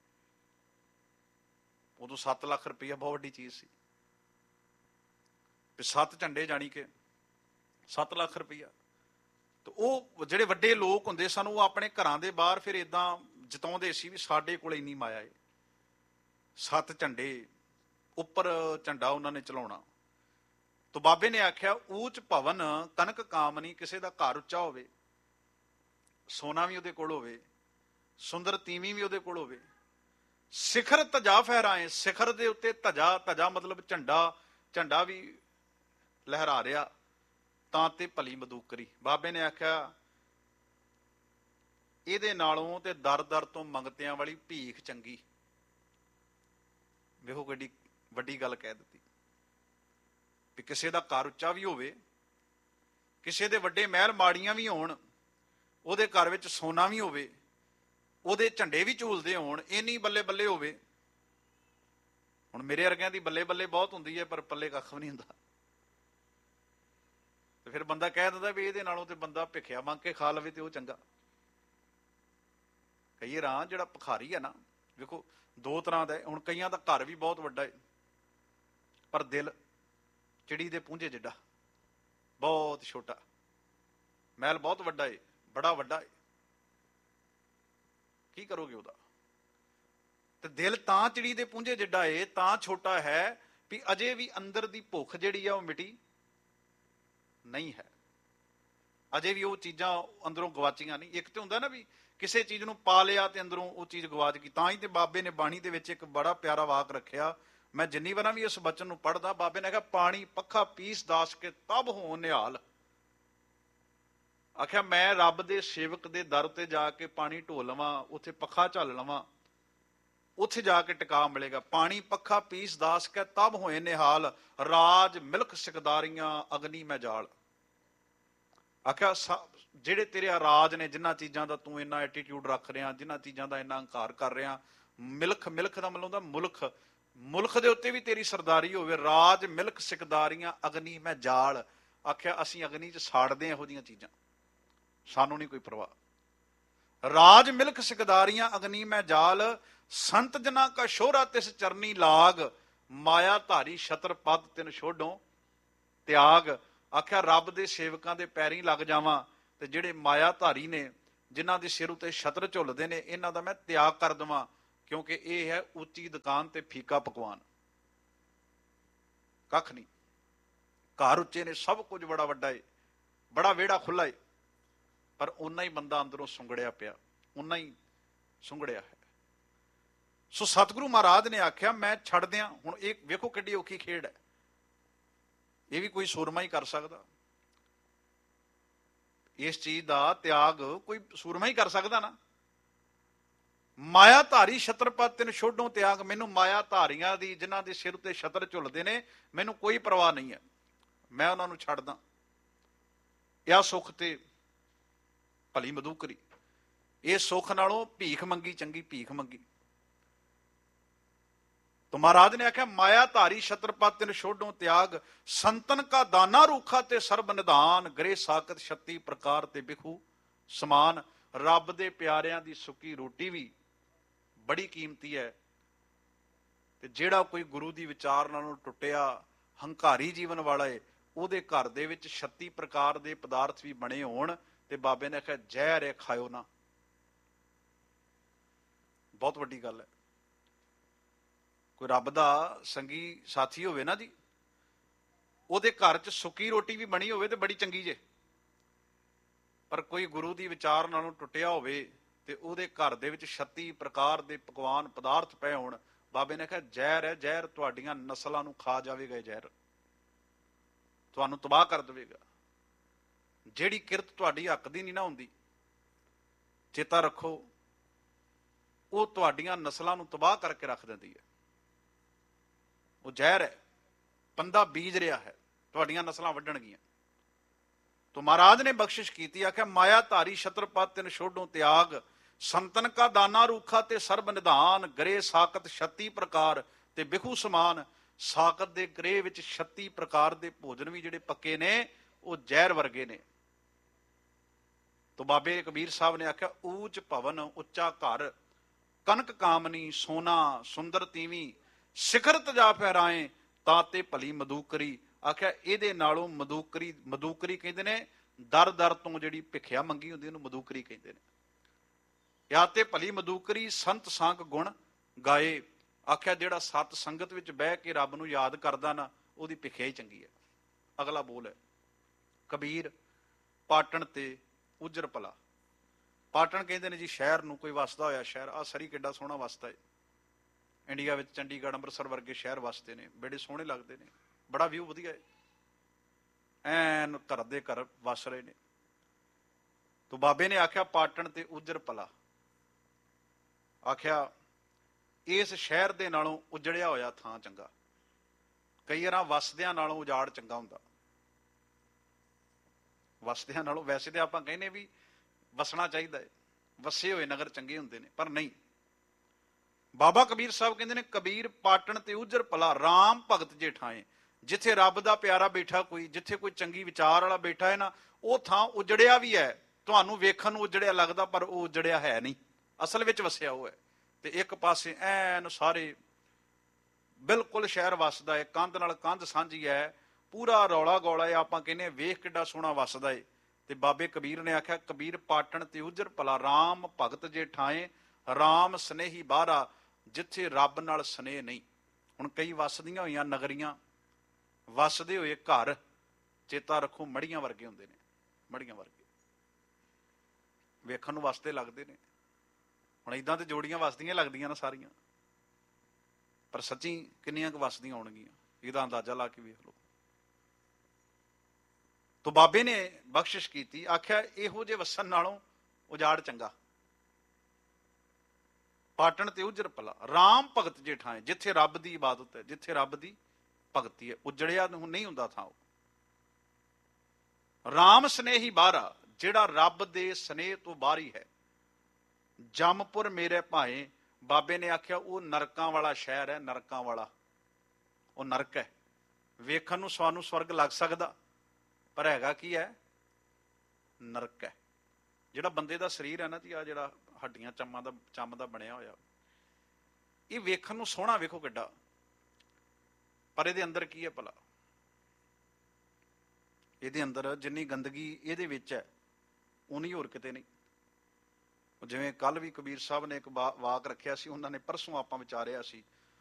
ਉਦੋਂ ਸੱਤ ਲੱਖ ਰੁਪਈਆ ਬਹੁਤ ਵੱਡੀ ਚੀਜ਼ ਸੀ। ਵੀ ਸੱਤ ਝੰਡੇ ਜਾਣੀ ਕਿ ਸੱਤ ਲੱਖ ਰੁਪਈਆ। ਤੇ ਉਹ ਜਿਹੜੇ ਵੱਡੇ ਲੋਕ ਹੁੰਦੇ ਸਨ, ਉਹ ਆਪਣੇ ਘਰਾਂ ਦੇ ਬਾਹਰ ਫਿਰ ਏਦਾਂ ਜਤਾਉਂਦੇ ਸੀ ਵੀ ਸਾਡੇ ਕੋਲ ਇੰਨੀ ਮਾਇਆ ਹੈ। ਸੱਤ ਝੰਡੇ ਉੱਪਰ ਝੰਡਾ ਉਹਨਾਂ ਨੇ ਚਲਾਉਣਾ। ਤਾਂ ਬਾਬੇ ਨੇ ਆਖਿਆ ਊਚ ਭਵਨ ਕਨਕ ਕਾਮਨੀ, ਕਿਸੇ ਦਾ ਘਰ ਉੱਚਾ ਹੋਵੇ, ਸੋਨਾ ਵੀ ਉਹਦੇ ਕੋਲ ਹੋਵੇ, ਸੁੰਦਰ ਤੀਵੀਂ ਵੀ ਉਹਦੇ ਕੋਲ ਹੋਵੇ। ਸਿਖਰ ਧਜਾ ਫਹਿਰਾਏ, ਸਿਖਰ ਦੇ ਉੱਤੇ ਧਜਾ, ਧਜਾ ਮਤਲਬ ਝੰਡਾ, ਝੰਡਾ ਵੀ ਲਹਿਰਾ ਰਿਹਾ, ਤਾਂ ਤੇ ਭਲੀ ਮਦੂਕਰੀ। ਬਾਬੇ ਨੇ ਆਖਿਆ ਇਹਦੇ ਨਾਲੋਂ ਤੇ ਦਰ ਦਰ ਤੋਂ ਮੰਗਤਿਆਂ ਵਾਲੀ ਭੀਖ ਚੰਗੀ। ਵੇਖੋ ਕਿੱਡੀ ਵੱਡੀ ਗੱਲ ਕਹਿ ਦਿੱਤੀ ਵੀ ਕਿਸੇ ਦਾ ਘਰ ਉੱਚਾ ਵੀ ਹੋਵੇ, ਕਿਸੇ ਦੇ ਵੱਡੇ ਮਹਿਲ ਮਾੜੀਆਂ ਵੀ ਹੋਣ, ਉਹਦੇ ਘਰ ਵਿੱਚ ਸੋਨਾ ਵੀ ਹੋਵੇ, ਉਹਦੇ ਝੰਡੇ ਵੀ ਝੂਲਦੇ ਹੋਣ, ਇੰਨੀ ਬੱਲੇ ਬੱਲੇ ਹੋਵੇ। ਹੁਣ ਮੇਰੇ ਵਰਗਿਆਂ ਦੀ ਬੱਲੇ ਬੱਲੇ ਬਹੁਤ ਹੁੰਦੀ ਹੈ, ਪਰ ਪੱਲੇ ਕੱਖ ਵੀ ਨਹੀਂ ਹੁੰਦਾ। ਤੇ ਫਿਰ ਬੰਦਾ ਕਹਿ ਦਿੰਦਾ ਵੀ ਇਹਦੇ ਨਾਲੋਂ ਤੇ ਬੰਦਾ ਭਿੱਖਿਆ ਮੰਗ ਕੇ ਖਾ ਲਵੇ ਤੇ ਉਹ ਚੰਗਾ। ਕਈ ਰਾਂ ਜਿਹੜਾ ਭਿਖਾਰੀ ਹੈ ਨਾ, ਵੇਖੋ ਦੋ ਤਰ੍ਹਾਂ ਦਾ। ਹੁਣ ਕਈਆਂ ਦਾ ਘਰ ਵੀ ਬਹੁਤ ਵੱਡਾ ਹੈ, ਪਰ ਦਿਲ ਚਿੜੀ ਦੇ ਪੂੰਝੇ ਜਿੱਡਾ, ਬਹੁਤ ਛੋਟਾ। ਮਹਿਲ ਬਹੁਤ ਵੱਡਾ ਹੈ, ਬੜਾ ਵੱਡਾ ਹੈ, ਕੀ ਕਰੋਗੇ ਉਹਦਾ? ਤੇ ਦਿਲ ਤਾਂ ਚਿੜੀ ਦੇ ਪੂੰਝੇ ਜਿੱਡਾ ਹੈ, ਤਾਂ ਛੋਟਾ ਹੈ ਵੀ ਅਜੇ ਵੀ ਅੰਦਰ ਦੀ ਭੁੱਖ ਜਿਹੜੀ ਆ ਉਹ ਮਿਟੀ ਨਹੀਂ ਹੈ। ਅਜੇ ਵੀ ਉਹ ਚੀਜ਼ਾਂ ਅੰਦਰੋਂ ਗਵਾਚੀਆਂ ਨਹੀਂ। ਇੱਕ ਤੇ ਹੁੰਦਾ ਨਾ ਵੀ ਕਿਸੇ ਚੀਜ਼ ਨੂੰ ਪਾ ਲਿਆ ਤੇ ਅੰਦਰੋਂ ਉਹ ਚੀਜ਼ ਗਵਾਚ ਗਈ। ਤਾਂ ਹੀ ਤੇ ਬਾਬੇ ਨੇ ਬਾਣੀ ਦੇ ਵਿੱਚ ਇੱਕ ਬੜਾ ਪਿਆਰਾ ਵਾਕ ਰੱਖਿਆ। ਮੈਂ ਜਿੰਨੀ ਵਾਰਾਂ ਵੀ ਇਸ ਬਚਨ ਨੂੰ ਪੜ੍ਹਦਾ, ਬਾਬੇ ਨੇ ਕਿਹਾ ਪਾਣੀ ਪੱਖਾ ਪੀਸ ਦਾਸ ਕੇ ਤਬ ਹੋ ਨਿਹਾਲ। ਆਖਿਆ ਮੈਂ ਰੱਬ ਦੇ ਸੇਵਕ ਦੇ ਦਰ ਤੇ ਜਾ ਕੇ ਪਾਣੀ ਢੋ ਲਵਾਂ, ਉੱਥੇ ਪੱਖਾ ਝੱਲ ਲਵਾਂ, ਉੱਥੇ ਜਾ ਕੇ ਟਿਕਾ ਮਿਲੇਗਾ। ਪਾਣੀ ਪੱਖਾ ਪੀਸ ਦਾਸ ਕੈ ਤਬ ਹੋਏ ਨਿਹਾਲ, ਰਾਜ ਮਿਲਕ ਸਿਕਦਾਰੀਆਂ ਅਗਨੀ ਮੈਂ ਜਾਲ। ਆਖਿਆ ਜਿਹੜੇ ਤੇਰੇ ਰਾਜ ਨੇ, ਜਿਨ੍ਹਾਂ ਚੀਜ਼ਾਂ ਦਾ ਤੂੰ ਇੰਨਾ ਐਟੀਟਿਊਡ ਰੱਖ ਰਿਹਾ, ਜਿਨ੍ਹਾਂ ਚੀਜ਼ਾਂ ਦਾ ਇੰਨਾ ਹੰਕਾਰ ਕਰ ਰਿਹਾ, ਮਿਲਖ, ਮਿਲਖ ਦਾ ਮਤਲਬ ਹੁੰਦਾ ਮੁਲਖ, ਮੁਲਖ ਦੇ ਉੱਤੇ ਵੀ ਤੇਰੀ ਸਰਦਾਰੀ ਹੋਵੇ। ਰਾਜ ਮਿਲਕ ਸਿਕਦਾਰੀਆਂ ਅਗਨੀ ਮੈਂ ਜਾਲ। ਆਖਿਆ ਅਸੀਂ ਅਗਨੀ ਚ ਸਾੜਦੇ ਇਹੋ ਜਿਹੀਆਂ ਚੀਜ਼ਾਂ, ਸਾਨੂੰ ਨਹੀਂ ਕੋਈ ਪਰਵਾਹ। ਰਾਜ ਮਿਲਕ ਸਿਕਦਾਰੀਆਂ ਅਗਨੀ ਮੈਂ ਜਾਲ, ਸੰਤ ਜਨਾ ਕਾ ਸ਼ੋਹਰਾ ਤਿਸ ਚਰਨੀ ਲਾਗ, ਮਾਇਆ ਧਾਰੀ ਛਤਰ ਪਦ ਤਿਨ ਛੋਡੋਂ ਤਿਆਗ। ਆਖਿਆ ਰੱਬ ਦੇ ਸੇਵਕਾਂ ਦੇ ਪੈਰੀਂ ਲੱਗ ਜਾਵਾਂ ਤੇ ਜਿਹੜੇ ਮਾਇਆ ਧਾਰੀ ਨੇ, ਜਿਨ੍ਹਾਂ ਦੇ ਸਿਰ ਉੱਤੇ ਛਤਰ ਝੁੱਲਦੇ ਨੇ, ਇਹਨਾਂ ਦਾ ਮੈਂ ਤਿਆਗ ਕਰ ਦੇਵਾਂ, ਕਿਉਂਕਿ ਇਹ ਹੈ ਉੱਚੀ ਦੁਕਾਨ ਤੇ ਫੀਕਾ ਪਕਵਾਨ, ਕੱਖ ਨਹੀਂ। ਘਰ ਉੱਚੇ ਨੇ, ਸਭ ਕੁਝ ਬੜਾ ਵੱਡਾ ਏ, ਬੜਾ ਵਿਹੜਾ ਖੁੱਲਾ ਏ, ਪਰ ਓਨਾ ਹੀ ਬੰਦਾ ਅੰਦਰੋਂ ਸੁੰਗੜਿਆ ਪਿਆ, ਓਨਾ ਹੀ ਸੁੰਗੜਿਆ ਹੈ। ਸੋ ਸਤਿਗੁਰੂ ਮਹਾਰਾਜ ਨੇ ਆਖਿਆ ਮੈਂ ਛੱਡ ਦਿਆਂ। ਹੁਣ ਇਹ ਵੇਖੋ ਕਿੱਡੀ ਔਖੀ ਖੇਡ ਹੈ, ਇਹ ਵੀ ਕੋਈ ਸੂਰਮਾ ਹੀ ਕਰ ਸਕਦਾ। ਇਸ ਚੀਜ਼ ਦਾ ਤਿਆਗ ਕੋਈ ਸੂਰਮਾ ਹੀ ਕਰ ਸਕਦਾ ਨਾ। ਮਾਇਆ ਧਾਰੀ ਛਤਰਪਦ ਤਿਨ ਛੋਡੋਂ ਤਿਆਗ, ਮੈਨੂੰ ਮਾਇਆ ਧਾਰੀਆਂ ਦੀ, ਜਿਨ੍ਹਾਂ ਦੇ ਸਿਰ ਉੱਤੇ ਛਤਰ ਝੁੱਲਦੇ ਨੇ, ਮੈਨੂੰ ਕੋਈ ਪਰਵਾਹ ਨਹੀਂ ਹੈ, ਮੈਂ ਉਹਨਾਂ ਨੂੰ ਛੱਡਦਾ। ਇਹ ਸੁੱਖ ਤੇ ਭਲੀ ਮਧੂਕਰੀ, ਇਹ ਸੁੱਖ ਨਾਲੋਂ ਭੀਖ ਮੰਗੀ ਚੰਗੀ, ਭੀਖ ਮੰਗੀ। तो महाराज ने आख्या माया धारी छत्रपत तिन छोडों त्याग, संतन का दाना रूखा ते सर्ब निधान, गरे साकत छत्ती प्रकार ते बिखू समान। रब दे प्यारियां दी सुकी रोटी भी बड़ी कीमती है, ते जेड़ा कोई गुरु दी विचार नालों टुटिया हंकारी जीवन वाला है, ਉਹਦੇ घर दे विच छत्ती प्रकार दे पदार्थ भी बने होण ते बाबे ने आख्या जहर है खाओ ना। बहुत वड्डी गल है। कोई रब दा संगी साथी होवे ना जी, ਉਹਦੇ घर च सुकी रोटी भी बनी होवे ते बड़ी चंगी जे, पर कोई गुरु दी विचार नालों टुटिया होवे ते ਉਹਦੇ घर दे विच छत्ती प्रकार दे पकवान पदार्थ पए होण, बाबे ने आख्या जहर है, जहर तुहाडियां नस्लां नूं खा जावेगा, जहर ਤੁਹਾਨੂੰ ਤਬਾਹ ਕਰ ਦੇਵੇਗਾ। ਜਿਹੜੀ ਕਿਰਤ ਤੁਹਾਡੀ ਹੱਕ ਦੀ ਨਹੀਂ ਨਾ ਹੁੰਦੀ, ਚੇਤਾ ਰੱਖੋ, ਉਹ ਤੁਹਾਡੀਆਂ ਨਸਲਾਂ ਨੂੰ ਤਬਾਹ ਕਰਕੇ ਰੱਖ ਦਿੰਦੀ ਹੈ। ਉਹ ਜ਼ਹਿਰ ਹੈ, ਪੰਦਾ ਬੀਜ ਰਿਹਾ ਹੈ, ਤੁਹਾਡੀਆਂ ਨਸਲਾਂ ਵੱਢਣਗੀਆਂ। तो महाराज ने बख्शिश की, आख्या माया धारी छत्रपत तिन छोडों त्याग, संतन का दाना रूखा ते सर्ब निधान, गरे साकत छत्ती प्रकार ते बिखू समान। साकत दे गरे विच छत्ती प्रकार दे भोजन भी जिहड़े पक्के ने, वो जहर वर्गे ने। तो बाबे कबीर साहब ने आख्या ऊच भवन उच्चा घर, कनक कामनी सोना सुंदर तीवी, शिखर तजा फहराए ताते भली मधुकरी। आख्या ਇਹਦੇ ਨਾਲੋਂ ਮਧੂਕਰੀ, ਮਧੂਕਰੀ ਕਹਿੰਦੇ ਨੇ ਦਰ ਦਰ ਤੋਂ ਜਿਹੜੀ ਭਿੱਖਿਆ ਮੰਗੀ ਹੁੰਦੀ ਉਹਨੂੰ ਮਧੂਕਰੀ ਕਹਿੰਦੇ ਨੇ। ਜਾਂ ਤੇ ਭਲੀ ਮਧੂਕਰੀ ਸੰਤ ਸੰਗ ਗੁਣ ਗਾਏ। ਆਖਿਆ ਜਿਹੜਾ ਸਤ ਸੰਗਤ ਵਿੱਚ ਬਹਿ ਕੇ ਰੱਬ ਨੂੰ ਯਾਦ ਕਰਦਾ ਨਾ, ਉਹਦੀ ਭਿੱਖਿਆ ਹੀ ਚੰਗੀ ਹੈ। ਅਗਲਾ ਬੋਲ ਹੈ ਕਬੀਰ ਪਾਟਣ ਤੇ ਉਜਰ ਭਲਾ। ਪਾਟਣ ਕਹਿੰਦੇ ਨੇ ਜੀ ਸ਼ਹਿਰ ਨੂੰ, ਕੋਈ ਵਸਦਾ ਹੋਇਆ ਸ਼ਹਿਰ। ਆਹ ਸਰੀ ਕਿੱਡਾ ਸੋਹਣਾ ਵਸਦਾ ਹੈ, ਇੰਡੀਆ ਵਿੱਚ ਚੰਡੀਗੜ੍ਹ ਅੰਮ੍ਰਿਤਸਰ ਵਰਗੇ ਸ਼ਹਿਰ ਵਸਦੇ ਨੇ, ਬੜੇ ਸੋਹਣੇ ਲੱਗਦੇ ਨੇ, ਬੜਾ ਵਿਊ ਵਧੀਆ ਹੈ, ਐਨ ਘਰ ਦੇ ਘਰ ਵਸ ਰਹੇ ਨੇ। ਤੋ ਬਾਬੇ ਨੇ ਆਖਿਆ ਪਾਟਣ ਤੇ ਉਜਰ ਭਲਾ। ਆਖਿਆ ਇਸ ਸ਼ਹਿਰ ਦੇ ਨਾਲੋਂ ਉਜੜਿਆ ਹੋਇਆ ਥਾਂ ਚੰਗਾ। ਕਈ ਵਾਰ ਵਸਦਿਆਂ ਨਾਲੋਂ ਉਜਾੜ ਚੰਗਾ ਹੁੰਦਾ। ਵਸਦਿਆਂ ਨਾਲੋਂ, ਵੈਸੇ ਤੇ ਆਪਾਂ ਕਹਿੰਦੇ ਵੀ ਵਸਣਾ ਚਾਹੀਦਾ ਹੈ, ਵਸੇ ਹੋਏ ਨਗਰ ਚੰਗੇ ਹੁੰਦੇ ਨੇ, ਪਰ ਨਹੀਂ। ਬਾਬਾ ਕਬੀਰ ਸਾਹਿਬ ਕਹਿੰਦੇ ਨੇ ਕਬੀਰ ਪਾਟਣ ਤੇ ਉਜਰ ਭਲਾ, ਰਾਮ ਭਗਤ ਜੇ ਠਾਏ। ਜਿੱਥੇ ਰੱਬ ਦਾ ਪਿਆਰਾ ਬੈਠਾ ਕੋਈ, ਜਿੱਥੇ ਕੋਈ ਚੰਗੀ ਵਿਚਾਰ ਵਾਲਾ ਬੈਠਾ ਹੈ ਨਾ, ਉਹ ਥਾਂ ਉਜੜਿਆ ਵੀ ਹੈ। ਤੁਹਾਨੂੰ ਵੇਖਣ ਨੂੰ ਉਜੜਿਆ ਲੱਗਦਾ, ਪਰ ਉਹ ਉਜੜਿਆ ਹੈ ਨਹੀਂ, ਅਸਲ ਵਿੱਚ ਵਸਿਆ ਉਹ ਹੈ। ਤੇ ਇੱਕ ਪਾਸੇ ਐਨ ਸਾਰੇ ਬਿਲਕੁਲ ਸ਼ਹਿਰ ਵਸਦਾ ਹੈ, ਕੰਧ ਨਾਲ ਕੰਧ ਸਾਂਝੀ ਹੈ, ਪੂਰਾ ਰੌਲਾ ਗੌਲਾ ਹੈ। ਆਪਾਂ ਕਹਿੰਦੇ ਵੇਖ ਕਿੱਡਾ ਸੋਹਣਾ ਵਸਦਾ ਹੈ। ਤੇ ਬਾਬੇ ਕਬੀਰ ਨੇ ਆਖਿਆ ਕਬੀਰ ਪਾਟਣ ਤੇ ਉਜਰ ਭਲਾ, ਰਾਮ ਭਗਤ ਜੇ ਠਾਏ, ਰਾਮ ਸਨੇਹੀ ਬਾਹਰਾ, ਜਿੱਥੇ ਰੱਬ ਨਾਲ ਸਨੇਹ ਨਹੀਂ। ਹੁਣ ਕਈ ਵਸਦੀਆਂ ਹੋਈਆਂ ਨਗਰੀਆਂ, ਵਸਦੇ ਹੋਏ ਘਰ, ਚੇਤਾ ਰੱਖੋ ਮੜੀਆਂ ਵਰਗੇ ਹੁੰਦੇ ਨੇ, ਮੜੀਆਂ ਵਰਗੇ ਵੇਖਣ ਨੂੰ ਵਸਦੇ ਲੱਗਦੇ ਨੇ। ਹੁਣ ਏਦਾਂ ਤੇ ਜੋੜੀਆਂ ਵਸਦੀਆਂ ਲੱਗਦੀਆਂ ਨਾ ਸਾਰੀਆਂ, ਪਰ ਸੱਚੀ ਕਿੰਨੀਆਂ ਕੁ ਵਸਦੀਆਂ ਹੋਣਗੀਆਂ, ਇਹਦਾ ਅੰਦਾਜ਼ਾ ਲਾ ਕੇ ਵੇਖ ਲਓ। ਤੋ ਬਾਬੇ ਨੇ ਬਖਸ਼ਿਸ਼ ਕੀਤੀ, ਆਖਿਆ ਇਹੋ ਜਿਹੇ ਵਸਣ ਨਾਲੋਂ ਉਜਾੜ ਚੰਗਾ। ਪਾਟਣ ਤੇ ਉਜਰ ਭਲਾ, ਰਾਮ ਭਗਤ ਜੇ ਠਾਏ, ਜਿੱਥੇ ਰੱਬ ਦੀ ਇਬਾਦਤ ਹੈ, ਜਿੱਥੇ ਰੱਬ ਦੀ ਭਗਤੀ ਹੈ, ਉਜੜਿਆ ਨਹੀਂ ਹੁੰਦਾ ਥਾਂ ਉਹ। ਰਾਮ ਸਨੇਹੀ ਬਾਹਰਾ, ਜਿਹੜਾ ਰੱਬ ਦੇ ਸਨੇਹ ਤੋਂ ਬਾਹਰੀ ਹੈ। ਜਮਪੁਰ ਮੇਰੇ ਭਾਏ, ਬਾਬੇ ਨੇ ਆਖਿਆ ਉਹ ਨਰਕਾਂ ਵਾਲਾ ਸ਼ਹਿਰ ਹੈ, ਨਰਕਾਂ ਵਾਲਾ ਉਹ ਨਰਕ ਹੈ। ਵੇਖਣ ਨੂੰ ਸਾਨੂੰ ਸਵਰਗ ਲੱਗ ਸਕਦਾ, ਪਰ ਹੈਗਾ ਕੀ ਹੈ? ਨਰਕ ਹੈ। ਜਿਹੜਾ ਬੰਦੇ ਦਾ ਸਰੀਰ ਹੈ ਨਾ ਜੀ, ਆ ਜਿਹੜਾ ਹੱਡੀਆਂ ਚੰਮਾਂ ਦਾ ਚੰਮ ਦਾ ਬਣਿਆ ਹੋਇਆ, ਇਹ ਵੇਖਣ ਨੂੰ ਸੋਹਣਾ, ਵੇਖੋ ਕਿੱਡਾ, ਪਰ ਇਹਦੇ ਅੰਦਰ ਕੀ ਹੈ ਭਲਾ? ਇਹਦੇ ਅੰਦਰ ਜਿੰਨੀ ਗੰਦਗੀ ਇਹਦੇ ਵਿੱਚ ਹੈ, ਉਨੀ ਹੋਰ ਕਿਤੇ ਨਹੀਂ। ਜਿਵੇਂ ਕੱਲ ਵੀ ਕਬੀਰ ਸਾਹਿਬ ਨੇ ਇੱਕ ਵਾਕ ਰੱਖਿਆ ਸੀ, ਉਹਨਾਂ ਨੇ ਪਰਸੋਂ ਆਪਾਂ ਵਿਚਾਰਿਆ ਸੀ,